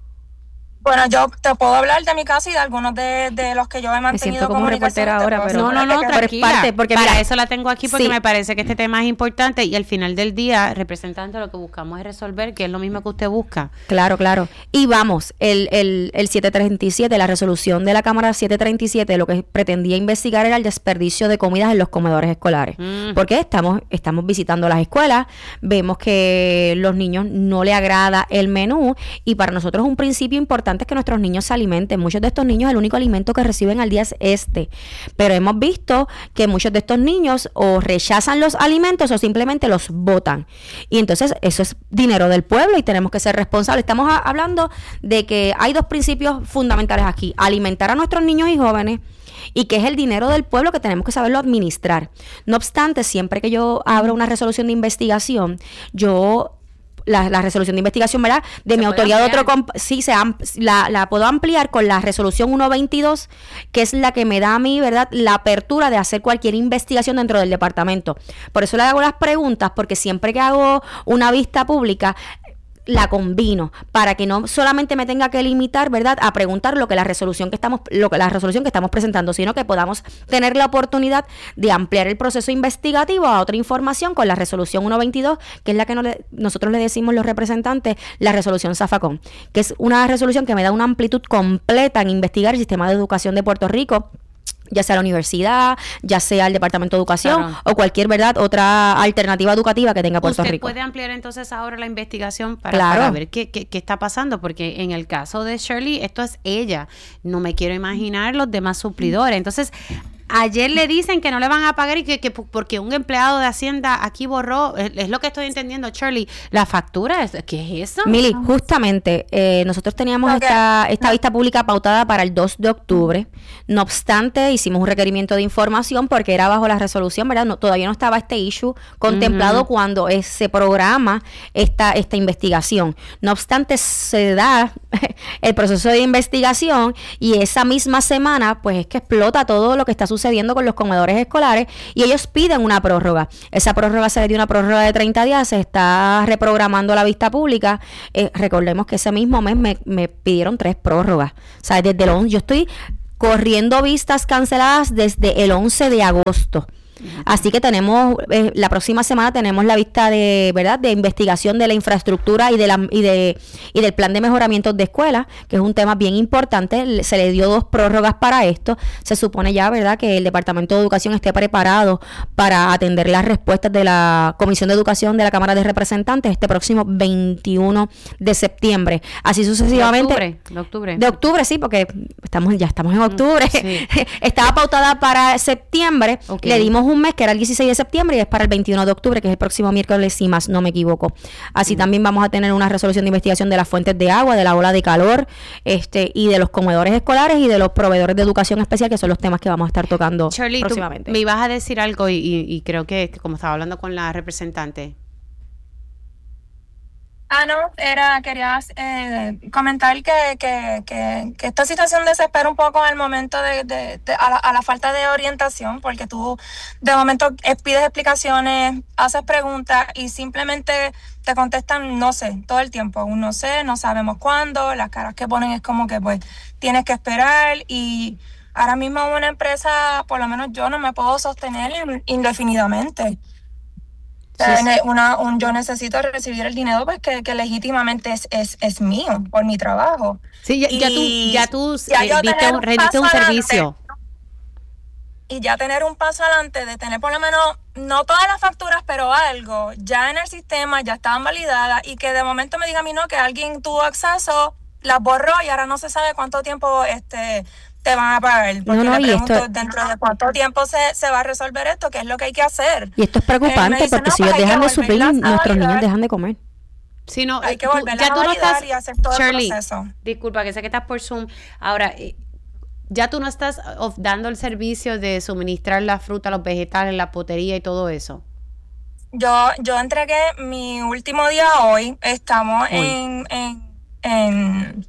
Bueno, yo te puedo hablar de mi caso y de algunos de, de los que yo he mantenido siento como comunicación, reportera te ahora, puedo pero- No, no, no, asegurar que- tranquila. parte, porque Para mira, eso la tengo aquí porque sí. me parece que este tema es importante y al final del día, representante, lo que buscamos es resolver, que es lo mismo que usted busca. Claro, claro. Y vamos, el, el, el setecientos treinta y siete, la resolución de la Cámara setecientos treinta y siete, lo que pretendía investigar era el desperdicio de comidas en los comedores escolares. Mm. Porque estamos, estamos visitando las escuelas, vemos que los niños no le agrada el menú y para nosotros un principio importante es que nuestros niños se alimenten. Muchos de estos niños el único alimento que reciben al día es este. Pero hemos visto que muchos de estos niños o rechazan los alimentos o simplemente los botan. Y entonces eso es dinero del pueblo y tenemos que ser responsables. Estamos a- hablando de que hay dos principios fundamentales aquí. Alimentar a nuestros niños y jóvenes y que es el dinero del pueblo que tenemos que saberlo administrar. No obstante, siempre que yo abro una resolución de investigación, yo... La, la resolución de investigación, ¿verdad? De ¿Se mi puede autoridad de ampliar? otro comp- sí, se am- la, la puedo ampliar con la resolución ciento veintidós, que es la que me da a mí, ¿verdad?, la apertura de hacer cualquier investigación dentro del departamento. Por eso le hago las preguntas, porque siempre que hago una vista pública, la combino para que no solamente me tenga que limitar, ¿verdad?, a preguntar lo que la resolución que estamos lo que la resolución que estamos presentando, sino que podamos tener la oportunidad de ampliar el proceso investigativo a otra información con la resolución ciento veintidós, que es la que no le- nosotros le decimos los representantes la resolución Zafacón, que es una resolución que me da una amplitud completa en investigar el sistema de educación de Puerto Rico, ya sea la universidad, ya sea el Departamento de Educación, Claro. o cualquier, ¿verdad?, otra alternativa educativa que tenga Puerto Usted Rico. puede ampliar entonces ahora la investigación para, Claro. para ver qué, qué, qué está pasando, porque en el caso de Shirley, esto es ella. No me quiero imaginar los demás suplidores. Entonces, ayer le dicen que no le van a pagar y que, que porque un empleado de Hacienda aquí borró, es, es lo que estoy entendiendo, Shirley, la factura, ¿qué es eso? Mili, justamente eh, nosotros teníamos Ok. esta, esta vista pública pautada para el dos de octubre. No obstante, hicimos un requerimiento de información porque era bajo la resolución, ¿verdad? No, todavía no estaba este issue contemplado Ujú. cuando eh, se programa esta, esta investigación. No obstante, se da el proceso de investigación y esa misma semana, pues es que explota todo lo que está sucediendo sucediendo con los comedores escolares y ellos piden una prórroga. Esa prórroga se le dio una prórroga de treinta días, se está reprogramando la vista pública. Eh, recordemos que ese mismo mes me, me pidieron tres prórrogas. O sea, desde el once, yo estoy corriendo vistas canceladas desde el once de agosto. Así que tenemos, eh, la próxima semana tenemos la vista de, ¿verdad?, de investigación de la infraestructura y de la y de y del plan de mejoramiento de escuelas, que es un tema bien importante. Se le dio dos prórrogas para esto. Se supone ya, ¿verdad?, que el Departamento de Educación esté preparado para atender las respuestas de la Comisión de Educación de la Cámara de Representantes este próximo veintiuno de septiembre. Así sucesivamente. De octubre. De octubre, de octubre sí, porque estamos ya estamos en octubre. Sí. Estaba pautada para septiembre. Okay. Le dimos un mes que era el dieciséis de septiembre y es para el veintiuno de octubre, que es el próximo miércoles, si más no me equivoco. Así mm. también vamos a tener una resolución de investigación de las fuentes de agua, de la ola de calor, este y de los comedores escolares y de los proveedores de educación especial, que son los temas que vamos a estar tocando Shirley, próximamente. Tú me ibas a decir algo y, y, y creo que, como estaba hablando con la representante. Ah, no, era, quería eh, comentar que, que, que, que esta situación desespera un poco al momento de, de, de a, la, a la falta de orientación, porque tú de momento pides explicaciones, haces preguntas y simplemente te contestan no sé, todo el tiempo, un no sé, no sabemos cuándo, las caras que ponen es como que pues tienes que esperar y ahora mismo una empresa, por lo menos yo no me puedo sostener indefinidamente. Sí, sí. Una, un, yo necesito recibir el dinero pues que, que legítimamente es, es, es mío por mi trabajo. Sí, ya, ya tú, ya tú ya eh, diste un, rendiste un servicio. Y ya tener un paso adelante de tener por lo menos, no todas las facturas, pero algo ya en el sistema, ya estaban validadas y que de momento me diga a mí no, que alguien tuvo acceso, las borró y ahora no se sabe cuánto tiempo este te van a pagar, porque no, no, le pregunto esto, dentro de cuánto tiempo se, se va a resolver esto, qué es lo que hay que hacer. Y esto es preocupante dice, porque no, si ellos dejan de suplir, nuestros niños dejan de comer. Sí, no, hay que volver a validar y hacer todo Shirley, el proceso. Disculpa, que sé que estás por Zoom. Ahora, ya tú no estás dando el servicio de suministrar la fruta, los vegetales, la potería y todo eso. Yo yo entregué mi último día hoy, estamos hoy. en... en, en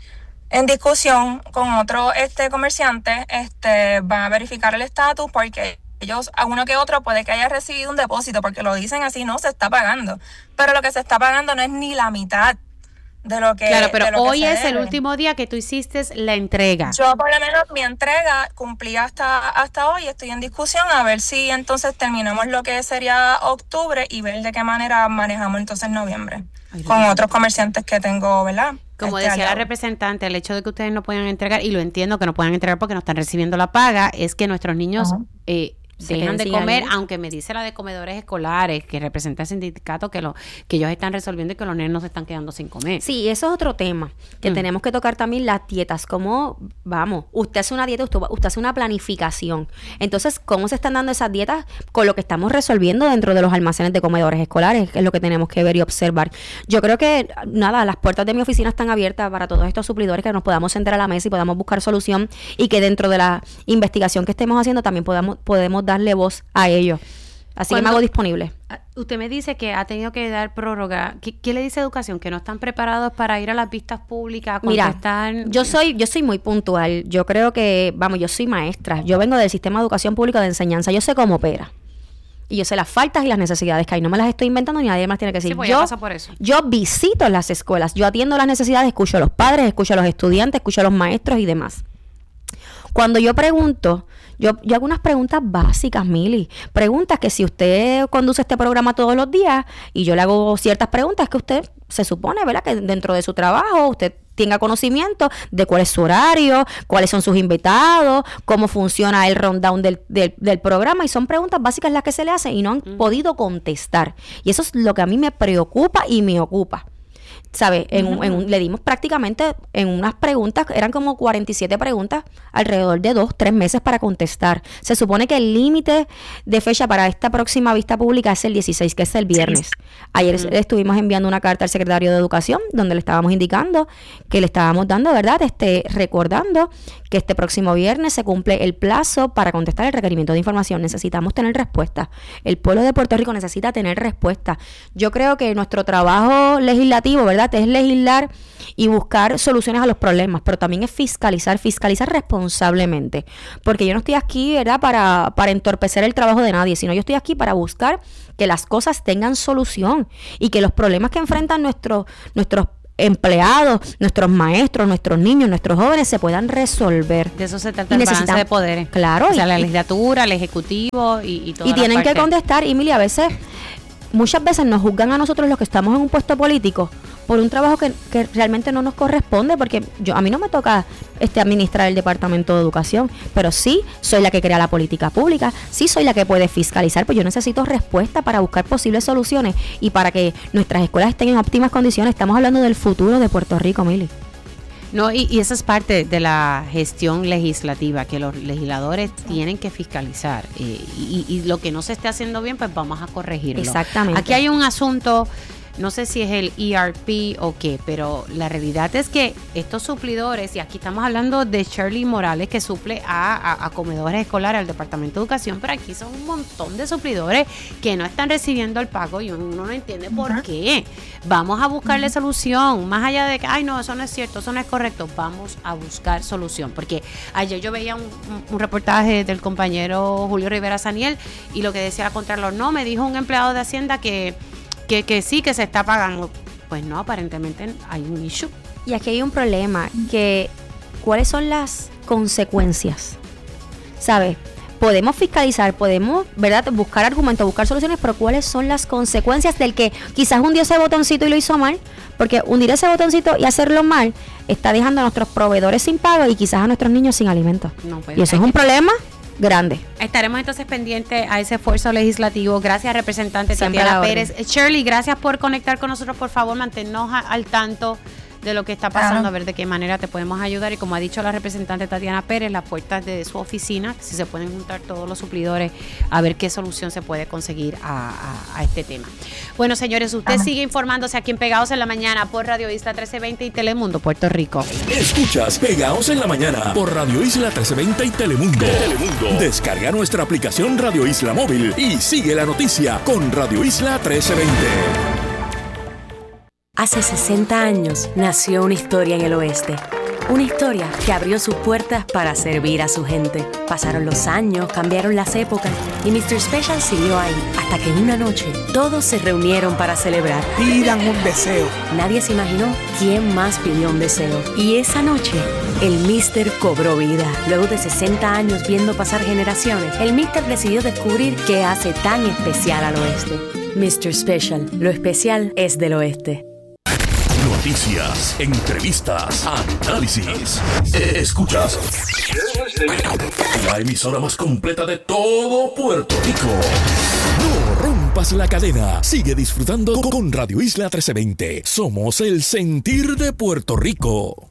En discusión con otro este comerciante, este van a verificar el estatus porque ellos, a uno que otro puede que haya recibido un depósito, porque lo dicen así, no se está pagando. Pero lo que se está pagando no es ni la mitad de lo que Claro, pero de lo hoy que es el último día que tú hiciste la entrega. Yo por lo menos mi entrega cumplí hasta, hasta hoy, estoy en discusión a ver si entonces terminamos lo que sería octubre y ver de qué manera manejamos entonces noviembre. Ay, con otros comerciantes que tengo, ¿verdad? Como este decía la representante, el hecho de que ustedes no puedan entregar, y lo entiendo que no puedan entregar porque no están recibiendo la paga, es que nuestros niños uh-huh. eh, dejan de comer, ahí. Aunque me dice la de comedores escolares, que representa el sindicato, que lo que ellos están resolviendo y que los nenes no se están quedando sin comer. Sí, eso es otro tema, que mm. tenemos que tocar también las dietas, como, vamos, usted hace una dieta, usted, usted hace una planificación. Entonces, ¿cómo se están dando esas dietas? Con lo que estamos resolviendo dentro de los almacenes de comedores escolares, que es lo que tenemos que ver y observar. Yo creo que, nada, las puertas de mi oficina están abiertas para todos estos suplidores, que nos podamos sentar a la mesa y podamos buscar solución, y que dentro de la investigación que estemos haciendo también podamos, podemos darle voz a ellos. Así Cuando, que me hago disponible. Usted me dice que ha tenido que dar prórroga. ¿Qué, qué le dice Educación? ¿Que no están preparados para ir a las vistas públicas a contestar? Mira, yo soy, yo soy muy puntual. Yo creo que, vamos, yo soy maestra. Yo vengo del sistema de educación pública de enseñanza. Yo sé cómo opera. Y yo sé las faltas y las necesidades que hay. No me las estoy inventando ni nadie más tiene que decir. Sí, pues yo, pasa por eso. yo visito las escuelas. Yo atiendo las necesidades, escucho a los padres, escucho a los estudiantes, escucho a los maestros y demás. Cuando yo pregunto, yo, yo hago unas preguntas básicas, Mili. Preguntas que si usted conduce este programa todos los días y yo le hago ciertas preguntas, que usted se supone, ¿verdad?, que dentro de su trabajo usted tenga conocimiento de cuál es su horario, cuáles son sus invitados, cómo funciona el rundown del, del, del programa, y son preguntas básicas las que se le hacen y no han mm. podido contestar. Y eso es lo que a mí me preocupa y me ocupa. ¿Sabe? En un, en un, le dimos prácticamente en unas preguntas, eran como cuarenta y siete preguntas, alrededor de dos, tres meses para contestar. Se supone que el límite de fecha para esta próxima vista pública es el dieciséis, que es el viernes. Ayer uh-huh. estuvimos enviando una carta al secretario de Educación, donde le estábamos indicando que le estábamos dando, ¿verdad? Este, recordando que este próximo viernes se cumple el plazo para contestar el requerimiento de información. Necesitamos tener respuesta. El pueblo de Puerto Rico necesita tener respuesta. Yo creo que nuestro trabajo legislativo, ¿verdad?, ¿verdad? Es legislar y buscar soluciones a los problemas, pero también es fiscalizar, fiscalizar responsablemente, porque yo no estoy aquí, ¿verdad?, para, para entorpecer el trabajo de nadie, sino yo estoy aquí para buscar que las cosas tengan solución y que los problemas que enfrentan nuestros nuestros empleados, nuestros maestros, nuestros niños, nuestros jóvenes se puedan resolver. De eso se trata el balance de poderes. Claro. O sea, y, la legislatura, el ejecutivo y, y todo. Y tienen que contestar, Emilia, a veces, muchas veces nos juzgan a nosotros los que estamos en un puesto político por un trabajo que, que realmente no nos corresponde, porque yo a mí no me toca este administrar el Departamento de Educación, pero sí soy la que crea la política pública, sí soy la que puede fiscalizar, pues yo necesito respuesta para buscar posibles soluciones y para que nuestras escuelas estén en óptimas condiciones. Estamos hablando del futuro de Puerto Rico, Mili. No, y, y esa es parte de la gestión legislativa, que los legisladores tienen que fiscalizar. Eh, y, y lo que no se esté haciendo bien, pues vamos a corregirlo. Exactamente. Aquí hay un asunto, no sé si es el E R P o qué, pero la realidad es que estos suplidores, y aquí estamos hablando de Shirley Morales, que suple a, a, a comedores escolares, al Departamento de Educación, pero aquí son un montón de suplidores que no están recibiendo el pago y uno no entiende por uh-huh. qué. Vamos a buscarle uh-huh. solución, más allá de que, ay no, eso no es cierto, eso no es correcto, vamos a buscar solución, porque ayer yo veía un, un, un reportaje del compañero Julio Rivera Saniel y lo que decía la Contralor, no, me dijo un empleado de Hacienda que Que, que sí, que se está pagando. Pues no, aparentemente hay un issue. Y aquí hay un problema, que ¿cuáles son las consecuencias? ¿Sabes? Podemos fiscalizar, podemos, ¿verdad?, buscar argumentos, buscar soluciones, pero ¿cuáles son las consecuencias del que quizás hundió ese botoncito y lo hizo mal? Porque hundir ese botoncito y hacerlo mal está dejando a nuestros proveedores sin pago y quizás a nuestros niños sin alimentos. No, pues, y eso es un problema grande. Estaremos entonces pendientes a ese esfuerzo legislativo. Gracias, representante Tatiana Pérez. Shirley, gracias por conectar con nosotros. Por favor, manténnos a, al tanto de lo que está pasando, a ver de qué manera te podemos ayudar. Y como ha dicho la representante Tatiana Pérez, las puertas de su oficina, si se pueden juntar todos los suplidores, a ver qué solución se puede conseguir a, a, a este tema. Bueno, señores, usted Ajá. sigue informándose aquí en Pegados en la Mañana por Radio Isla trece veinte y Telemundo Puerto Rico. Escuchas Pegados en la Mañana por Radio Isla trece veinte y Telemundo. Telemundo. Descarga nuestra aplicación Radio Isla Móvil y sigue la noticia con Radio Isla trece veinte. Hace sesenta años nació una historia en el oeste. Una historia que abrió sus puertas para servir a su gente. Pasaron los años, cambiaron las épocas y mister Special siguió ahí. Hasta que una noche todos se reunieron para celebrar. Pidan un deseo. Nadie se imaginó quién más pidió un deseo. Y esa noche el mister cobró vida. Luego de sesenta años viendo pasar generaciones, el mister decidió descubrir qué hace tan especial al oeste. mister Special, lo especial es del oeste. Noticias, entrevistas, análisis. Escuchas la emisora más completa de todo Puerto Rico. No rompas la cadena. Sigue disfrutando con Radio Isla trece veinte. Somos el sentir de Puerto Rico.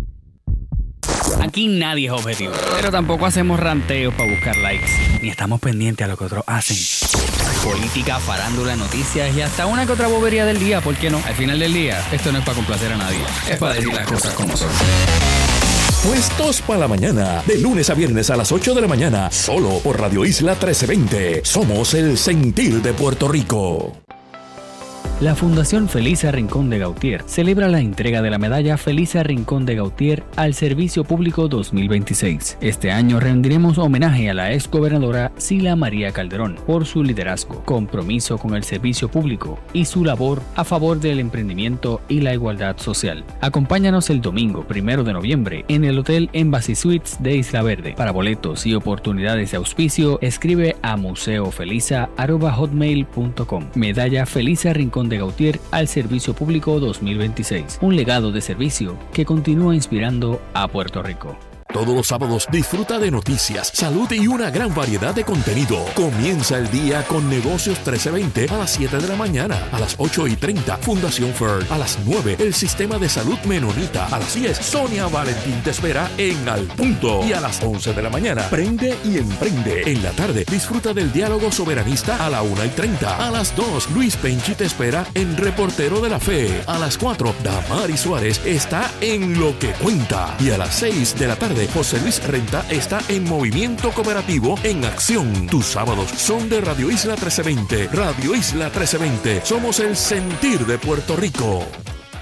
Aquí nadie es objetivo, pero tampoco hacemos ranteos para buscar likes, ni estamos pendientes a lo que otros hacen. Política, farándula, noticias y hasta una que otra bobería del día, ¿por qué no? Al final del día, esto no es para complacer a nadie, es para decir las cosas como son. Puestos para la mañana, de lunes a viernes a las ocho de la mañana, solo por Radio Isla trece veinte. Somos el sentir de Puerto Rico. La Fundación Felisa Rincón de Gautier celebra la entrega de la medalla Felisa Rincón de Gautier al Servicio Público dos mil veintiséis. Este año rendiremos homenaje a la exgobernadora Sila María Calderón por su liderazgo, compromiso con el servicio público y su labor a favor del emprendimiento y la igualdad social. Acompáñanos el domingo primero de noviembre en el Hotel Embassy Suites de Isla Verde. Para boletos y oportunidades de auspicio, escribe a museofelisa arroba hotmail punto com. Medalla Felisa Rincón de Gautier al Servicio Público dos mil veintiséis. Un legado de servicio que continúa inspirando a Puerto Rico. Todos los sábados disfruta de noticias, salud y una gran variedad de contenido. Comienza el día con Negocios trece veinte a las siete de la mañana. A las ocho y treinta, Fundación Ferd. A las nueve, el Sistema de Salud Menonita. A las diez, Sonia Valentín te espera en Al Punto. Y a las once de la mañana, Prende y Emprende. En la tarde, disfruta del diálogo soberanista a la una y treinta. A las dos, Luis Penchi te espera en Reportero de la Fe. A las cuatro, Damari Suárez está en Lo que Cuenta. Y a las seis de la tarde, José Luis Renta está en Movimiento Cooperativo en Acción. Tus sábados son de Radio Isla trece veinte. Radio Isla trece veinte. Somos el sentir de Puerto Rico.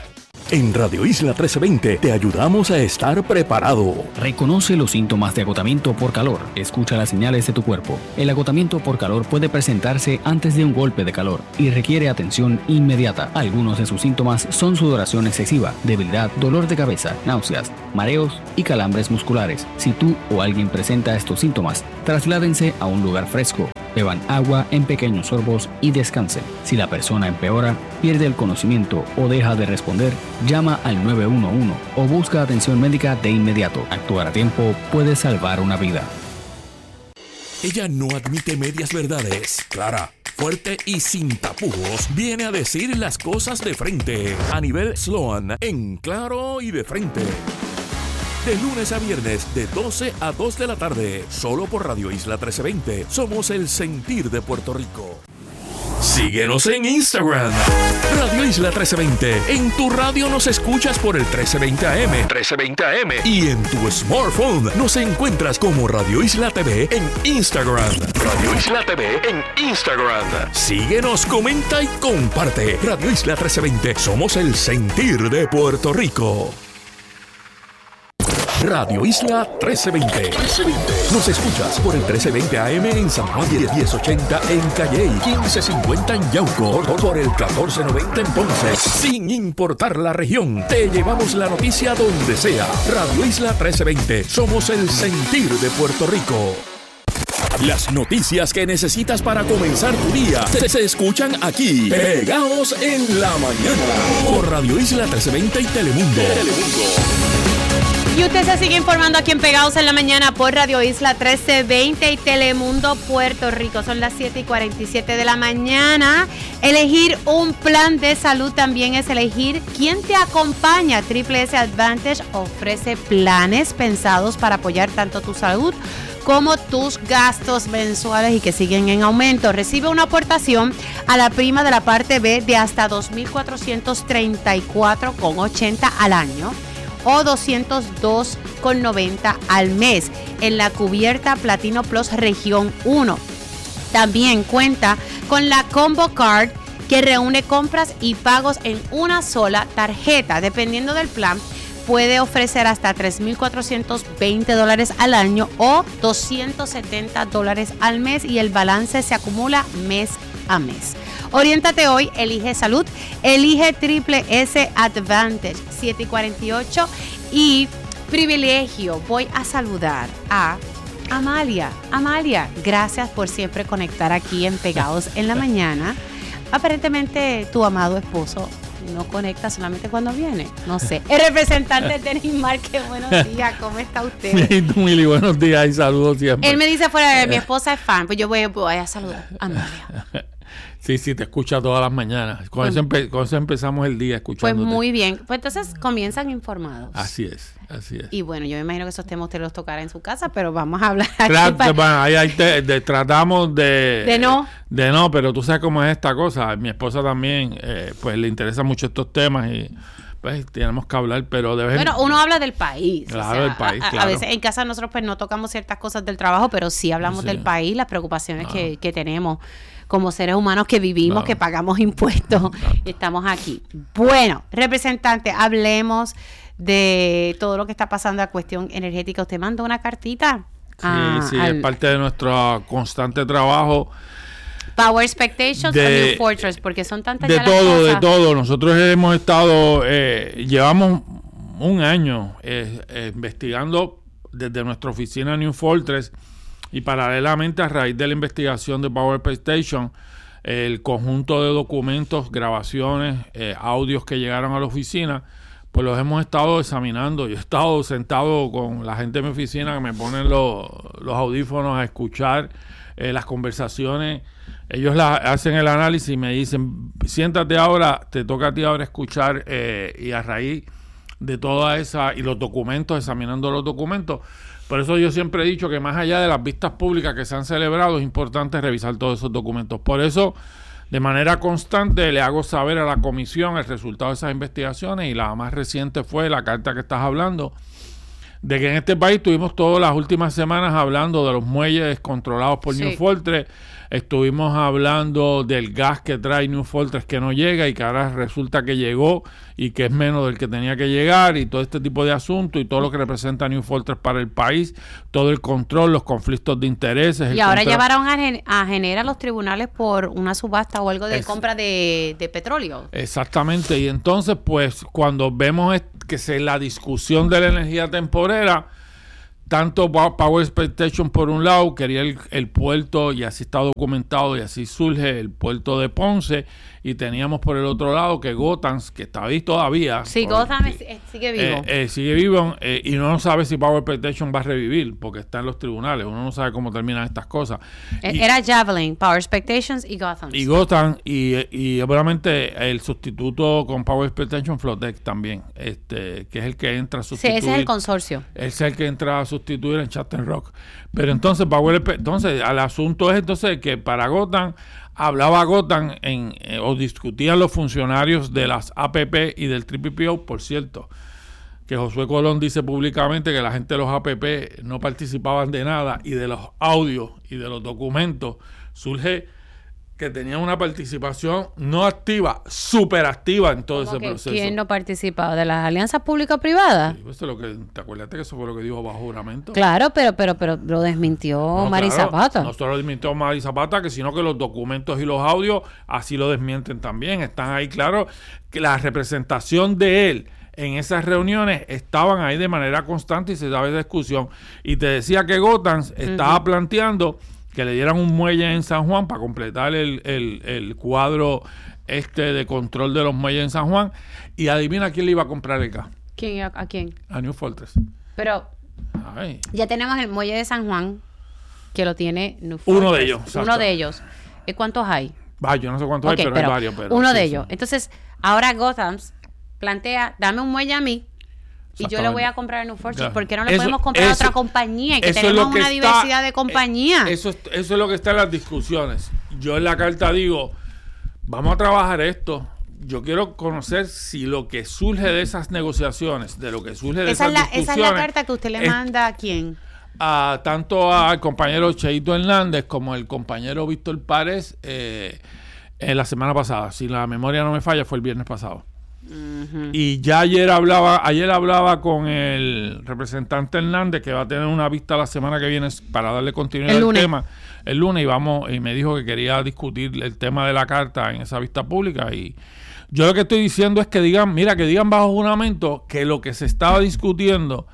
En Radio Isla trece veinte te ayudamos a estar preparado. Reconoce los síntomas de agotamiento por calor. Escucha las señales de tu cuerpo. El agotamiento por calor puede presentarse antes de un golpe de calor y requiere atención inmediata. Algunos de sus síntomas son sudoración excesiva, debilidad, dolor de cabeza, náuseas, mareos y calambres musculares. Si tú o alguien presenta estos síntomas, trasládense a un lugar fresco. Beban agua en pequeños sorbos y descansen. Si la persona empeora, pierde el conocimiento o deja de responder, llama al nueve uno uno o busca atención médica de inmediato. Actuar a tiempo puede salvar una vida. Ella no admite medias verdades. Clara, fuerte y sin tapujos, viene a decir las cosas de frente. A nivel Sloan, en Claro y de Frente. De lunes a viernes, de doce a dos de la tarde, solo por Radio Isla trece veinte. Somos el sentir de Puerto Rico. Síguenos en Instagram, Radio Isla trece veinte. En tu radio nos escuchas por el trece veinte A M. trece veinte A M. Y en tu smartphone nos encuentras como Radio Isla T V en Instagram. Radio Isla T V en Instagram. Síguenos, comenta y comparte. Radio Isla trece veinte. Somos el sentir de Puerto Rico. Radio Isla trece veinte. Nos escuchas por el trece veinte A M en San Juan, diez ochenta en Calley, quince cincuenta en Yauco, por el catorce noventa en Ponce. Sin importar la región, te llevamos la noticia donde sea. Radio Isla trece veinte. Somos el sentir de Puerto Rico. Las noticias que necesitas para comenzar tu día se, se escuchan aquí, pegados en la mañana, por Radio Isla trece veinte y Telemundo. Telemundo. Y usted se sigue informando aquí en Pegados en la Mañana por Radio Isla trece veinte y Telemundo Puerto Rico. Son las siete y cuarenta y siete de la mañana. Elegir un plan de salud también es elegir quién te acompaña. Triple S Advantage ofrece planes pensados para apoyar tanto tu salud como tus gastos mensuales y que siguen en aumento. Recibe una aportación a la prima de la parte B de hasta dos mil cuatrocientos treinta y cuatro con ochenta al año o doscientos dos con noventa al mes en la cubierta Platino Plus Región uno. También cuenta con la Combo Card, que reúne compras y pagos en una sola tarjeta. Dependiendo del plan, puede ofrecer hasta tres mil cuatrocientos veinte dólares al año o doscientos setenta dólares al mes y el balance se acumula mes a mes. Oriéntate hoy, elige salud, elige Triple S Advantage siete y cuarenta y ocho y privilegio. Voy a saludar a Amalia. Amalia, gracias por siempre conectar aquí en Pegados en la Mañana. Aparentemente tu amado esposo no conecta solamente cuando viene, no sé. El representante de Neymar, que buenos días, ¿cómo está usted? Mili, buenos días y saludos siempre. Él me dice fuera de mi esposa es fan, pues yo voy, voy a saludar a Amalia. Sí, sí, te escucha todas las mañanas. Con, pues, eso, empe- con eso empezamos el día escuchándote. Pues muy bien. Pues entonces comienzan informados. Así es, así es. Y bueno, yo me imagino que esos temas usted los tocará en su casa, pero vamos a hablar aquí. Claro, para... bueno, ahí, ahí te, de, tratamos de... De no. De no, pero tú sabes cómo es esta cosa. Mi esposa también, eh, pues le interesan mucho estos temas y... pues tenemos que hablar, pero de vez en... Bueno, uno habla del país. Claro, o sea, del país, a, claro. A veces en casa nosotros pues no tocamos ciertas cosas del trabajo, pero sí hablamos Sí. del país, las preocupaciones Ah. que, que tenemos como seres humanos que vivimos, Claro. que pagamos impuestos y estamos aquí. Bueno, representante, hablemos de todo lo que está pasando a cuestión energética. Usted mandó una cartita. Sí, a, sí, al es parte de nuestro constante trabajo. Power Expectations de- o New Fortress, porque son tantas De ya las todo, de cosas. todo. Nosotros hemos estado, eh, llevamos un año eh, eh, investigando desde nuestra oficina New Fortress y paralelamente a raíz de la investigación de Power Station, eh, el conjunto de documentos, grabaciones, eh, audios que llegaron a la oficina, pues los hemos estado examinando. Yo he estado sentado con la gente de mi oficina que me ponen los, los audífonos a escuchar eh, las conversaciones. Ellos la, hacen el análisis y me dicen, siéntate ahora, te toca a ti ahora escuchar eh, y a raíz de toda esa, y los documentos, examinando los documentos. Por eso yo siempre he dicho que más allá de las vistas públicas que se han celebrado, es importante revisar todos esos documentos. Por eso, de manera constante, le hago saber a la comisión el resultado de esas investigaciones y la más reciente fue la carta que estás hablando, de que en este país tuvimos todas las últimas semanas hablando de los muelles controlados por Sí. New Fortress. Estuvimos hablando del gas que trae New Fortress que no llega y que ahora resulta que llegó y que es menos del que tenía que llegar, y todo este tipo de asuntos y todo lo que representa New Fortress para el país, todo el control, los conflictos de intereses. Y el ahora control- llevaron a, gen- a Genera a los tribunales por una subasta o algo de Es- compra de, de petróleo. Exactamente, y entonces pues cuando vemos est- que se la discusión de la energía temporera, tanto Pa- Power Expectation por un lado quería el, el puerto, y así está documentado y así surge el puerto de Ponce, y teníamos por el otro lado que Gotans, que está ahí todavía, Sí, por- Gotham es- es- sigue vivo. eh, eh, sigue vivo, eh, y uno no sabe si Power Expectation va a revivir porque está en los tribunales, uno no sabe cómo terminan estas cosas. E- Y- Era Javelin, Power Expectations y Gotham. y Gotham, y, y obviamente el sustituto con Power Expectation, Flotec también, este, que es el que entra a Sí, sustituir. ese es el consorcio. Es el que entra a sustituir en Chatham Rock. Pero entonces, Power, Expe- entonces, el asunto es entonces que para Gotham, hablaba Gotham en, eh, o discutían los funcionarios de las A P P y del T P P O, por cierto, que Josué Colón dice públicamente que la gente de los A P P no participaban de nada, y de los audios y de los documentos surge que tenían una participación no activa, súper activa en todo ese ¿Cómo que proceso. ¿Quién no participaba? ¿De las alianzas público-privadas? Eso es lo que, ¿te acuerdas que eso fue lo que dijo bajo juramento? Claro, pero, pero, pero lo desmintió No, Mari claro, Zapata. No solo lo desmintió Mari Zapata, que sino que los documentos y los audios así lo desmienten también. Están ahí, claro, que la representación de él en esas reuniones estaban ahí de manera constante y se daba esa discusión. Y te decía que Gotans estaba Ujú. planteando que le dieran un muelle en San Juan para completar el, el, el cuadro este de control de los muelles en San Juan. Y adivina quién le iba a comprar el gas. ¿Quién, a, a quién? A New Fortress. Pero Ay. ya tenemos el muelle de San Juan, que lo tiene New Uno Fortress. de ellos, exacto. Uno de ellos. ¿Y cuántos hay? Va, yo no sé cuántos Ok, hay, pero, hay varios. Pero, uno sí, de sí. ellos. Entonces, ahora Gothams plantea, dame un muelle a mí y yo le voy a comprar a New Fortress. Ya. ¿Por qué no le Eso- podemos comprar a eso- otra compañía? Que eso es tenemos lo que una está- diversidad de compañías. eh, Eso, es- eso es lo que está en las discusiones. Yo en la carta digo, vamos a trabajar esto. Yo quiero conocer si lo que surge de esas negociaciones, de lo que surge de esa, esas es la, esa es discusiones, la carta que usted le es- manda a quién. a, tanto al compañero Cheito Hernández como al compañero Víctor Párez eh, en la semana pasada. Si la memoria no me falla, fue el viernes pasado. Y ya ayer hablaba, ayer hablaba con el representante Hernández, que va a tener una vista la semana que viene para darle continuidad El al lunes. tema. El lunes, y vamos, y me dijo que quería discutir el tema de la carta en esa vista pública. Y yo lo que estoy diciendo es que digan, mira, que digan bajo juramento que lo que se estaba discutiendo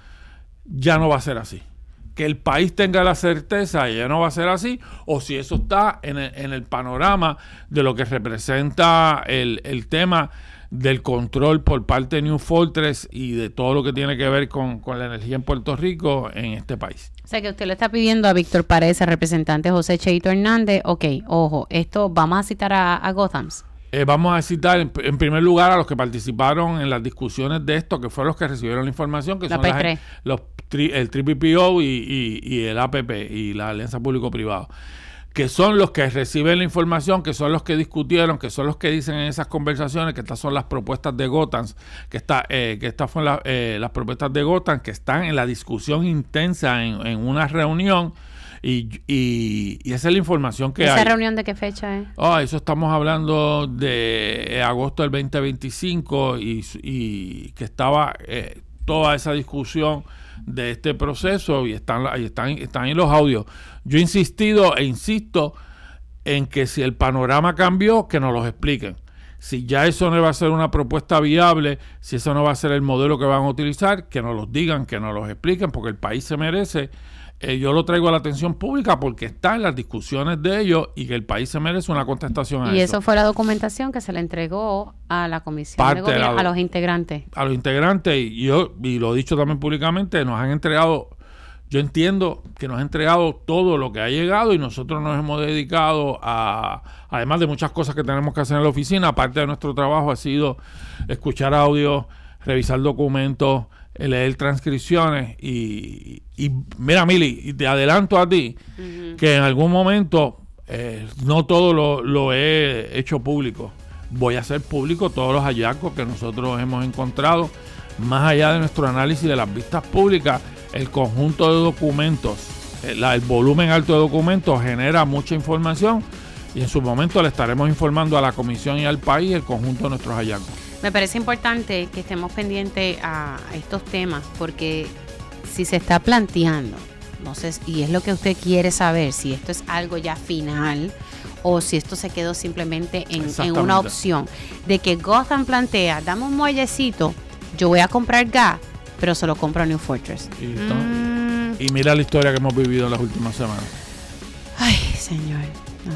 ya no va a ser así. Que el país tenga la certeza y ya no va a ser así, o si eso está en el, en el panorama de lo que representa el, el tema del control por parte de New Fortress y de todo lo que tiene que ver con, con la energía en Puerto Rico en este país. O sea que usted le está pidiendo a Víctor Párez, al representante José Cheito Hernández, ok, ojo, esto vamos a citar a, a Gothams. Eh, vamos a citar en, en primer lugar a los que participaron en las discusiones de esto, que fueron los que recibieron la información, que La son P las- tres. los, tri- el T P P O y, y- y el A P P y la Alianza Público-Privado, que son los que reciben la información, que son los que discutieron, que son los que dicen en esas conversaciones que estas son las propuestas de Gotans, que está, eh, que estas fueron la- eh, las propuestas de Gotans, que están en la discusión intensa en, en una reunión, y, y, y esa es la información que ¿Esa hay. reunión de qué fecha es? Ah, eso estamos hablando de eh, agosto del veinte veinticinco y, y que estaba eh, toda esa discusión de este proceso y están, ahí están, están ahí los audios. Yo he insistido e insisto en que si el panorama cambió, que nos los expliquen. Si ya eso no va a ser una propuesta viable, si eso no va a ser el modelo que van a utilizar, que nos los digan, que nos los expliquen, porque el país se merece. Eh, yo lo traigo a la atención pública porque está en las discusiones de ellos y que el país se merece una contestación a Y eso. eso fue la documentación que se le entregó a la comisión Parte de de la gobierno, do- a los integrantes. A los integrantes, y yo, y lo he dicho también públicamente, nos han entregado, yo entiendo que nos han entregado todo lo que ha llegado y nosotros nos hemos dedicado a, además de muchas cosas que tenemos que hacer en la oficina, aparte de nuestro trabajo ha sido escuchar audio, revisar documentos, leer transcripciones y, y mira, Mili, y te adelanto a ti uh-huh. que en algún momento eh, no todo lo, lo he hecho público. Voy a hacer público todos los hallazgos que nosotros hemos encontrado. más allá de nuestro análisis de las vistas públicas, el conjunto de documentos, el, el volumen alto de documentos genera mucha información y en su momento le estaremos informando a la Comisión y al país el conjunto de nuestros hallazgos. Me parece importante que estemos pendientes a estos temas porque si se está planteando, no sé, y es lo que usted quiere saber, si esto es algo ya final o si esto se quedó simplemente en, en una opción de que Gotham plantea, dame un muellecito, yo voy a comprar gas, pero se lo compro a New Fortress. Y, mm. y mira la historia que hemos vivido en las últimas semanas. Ay, señor.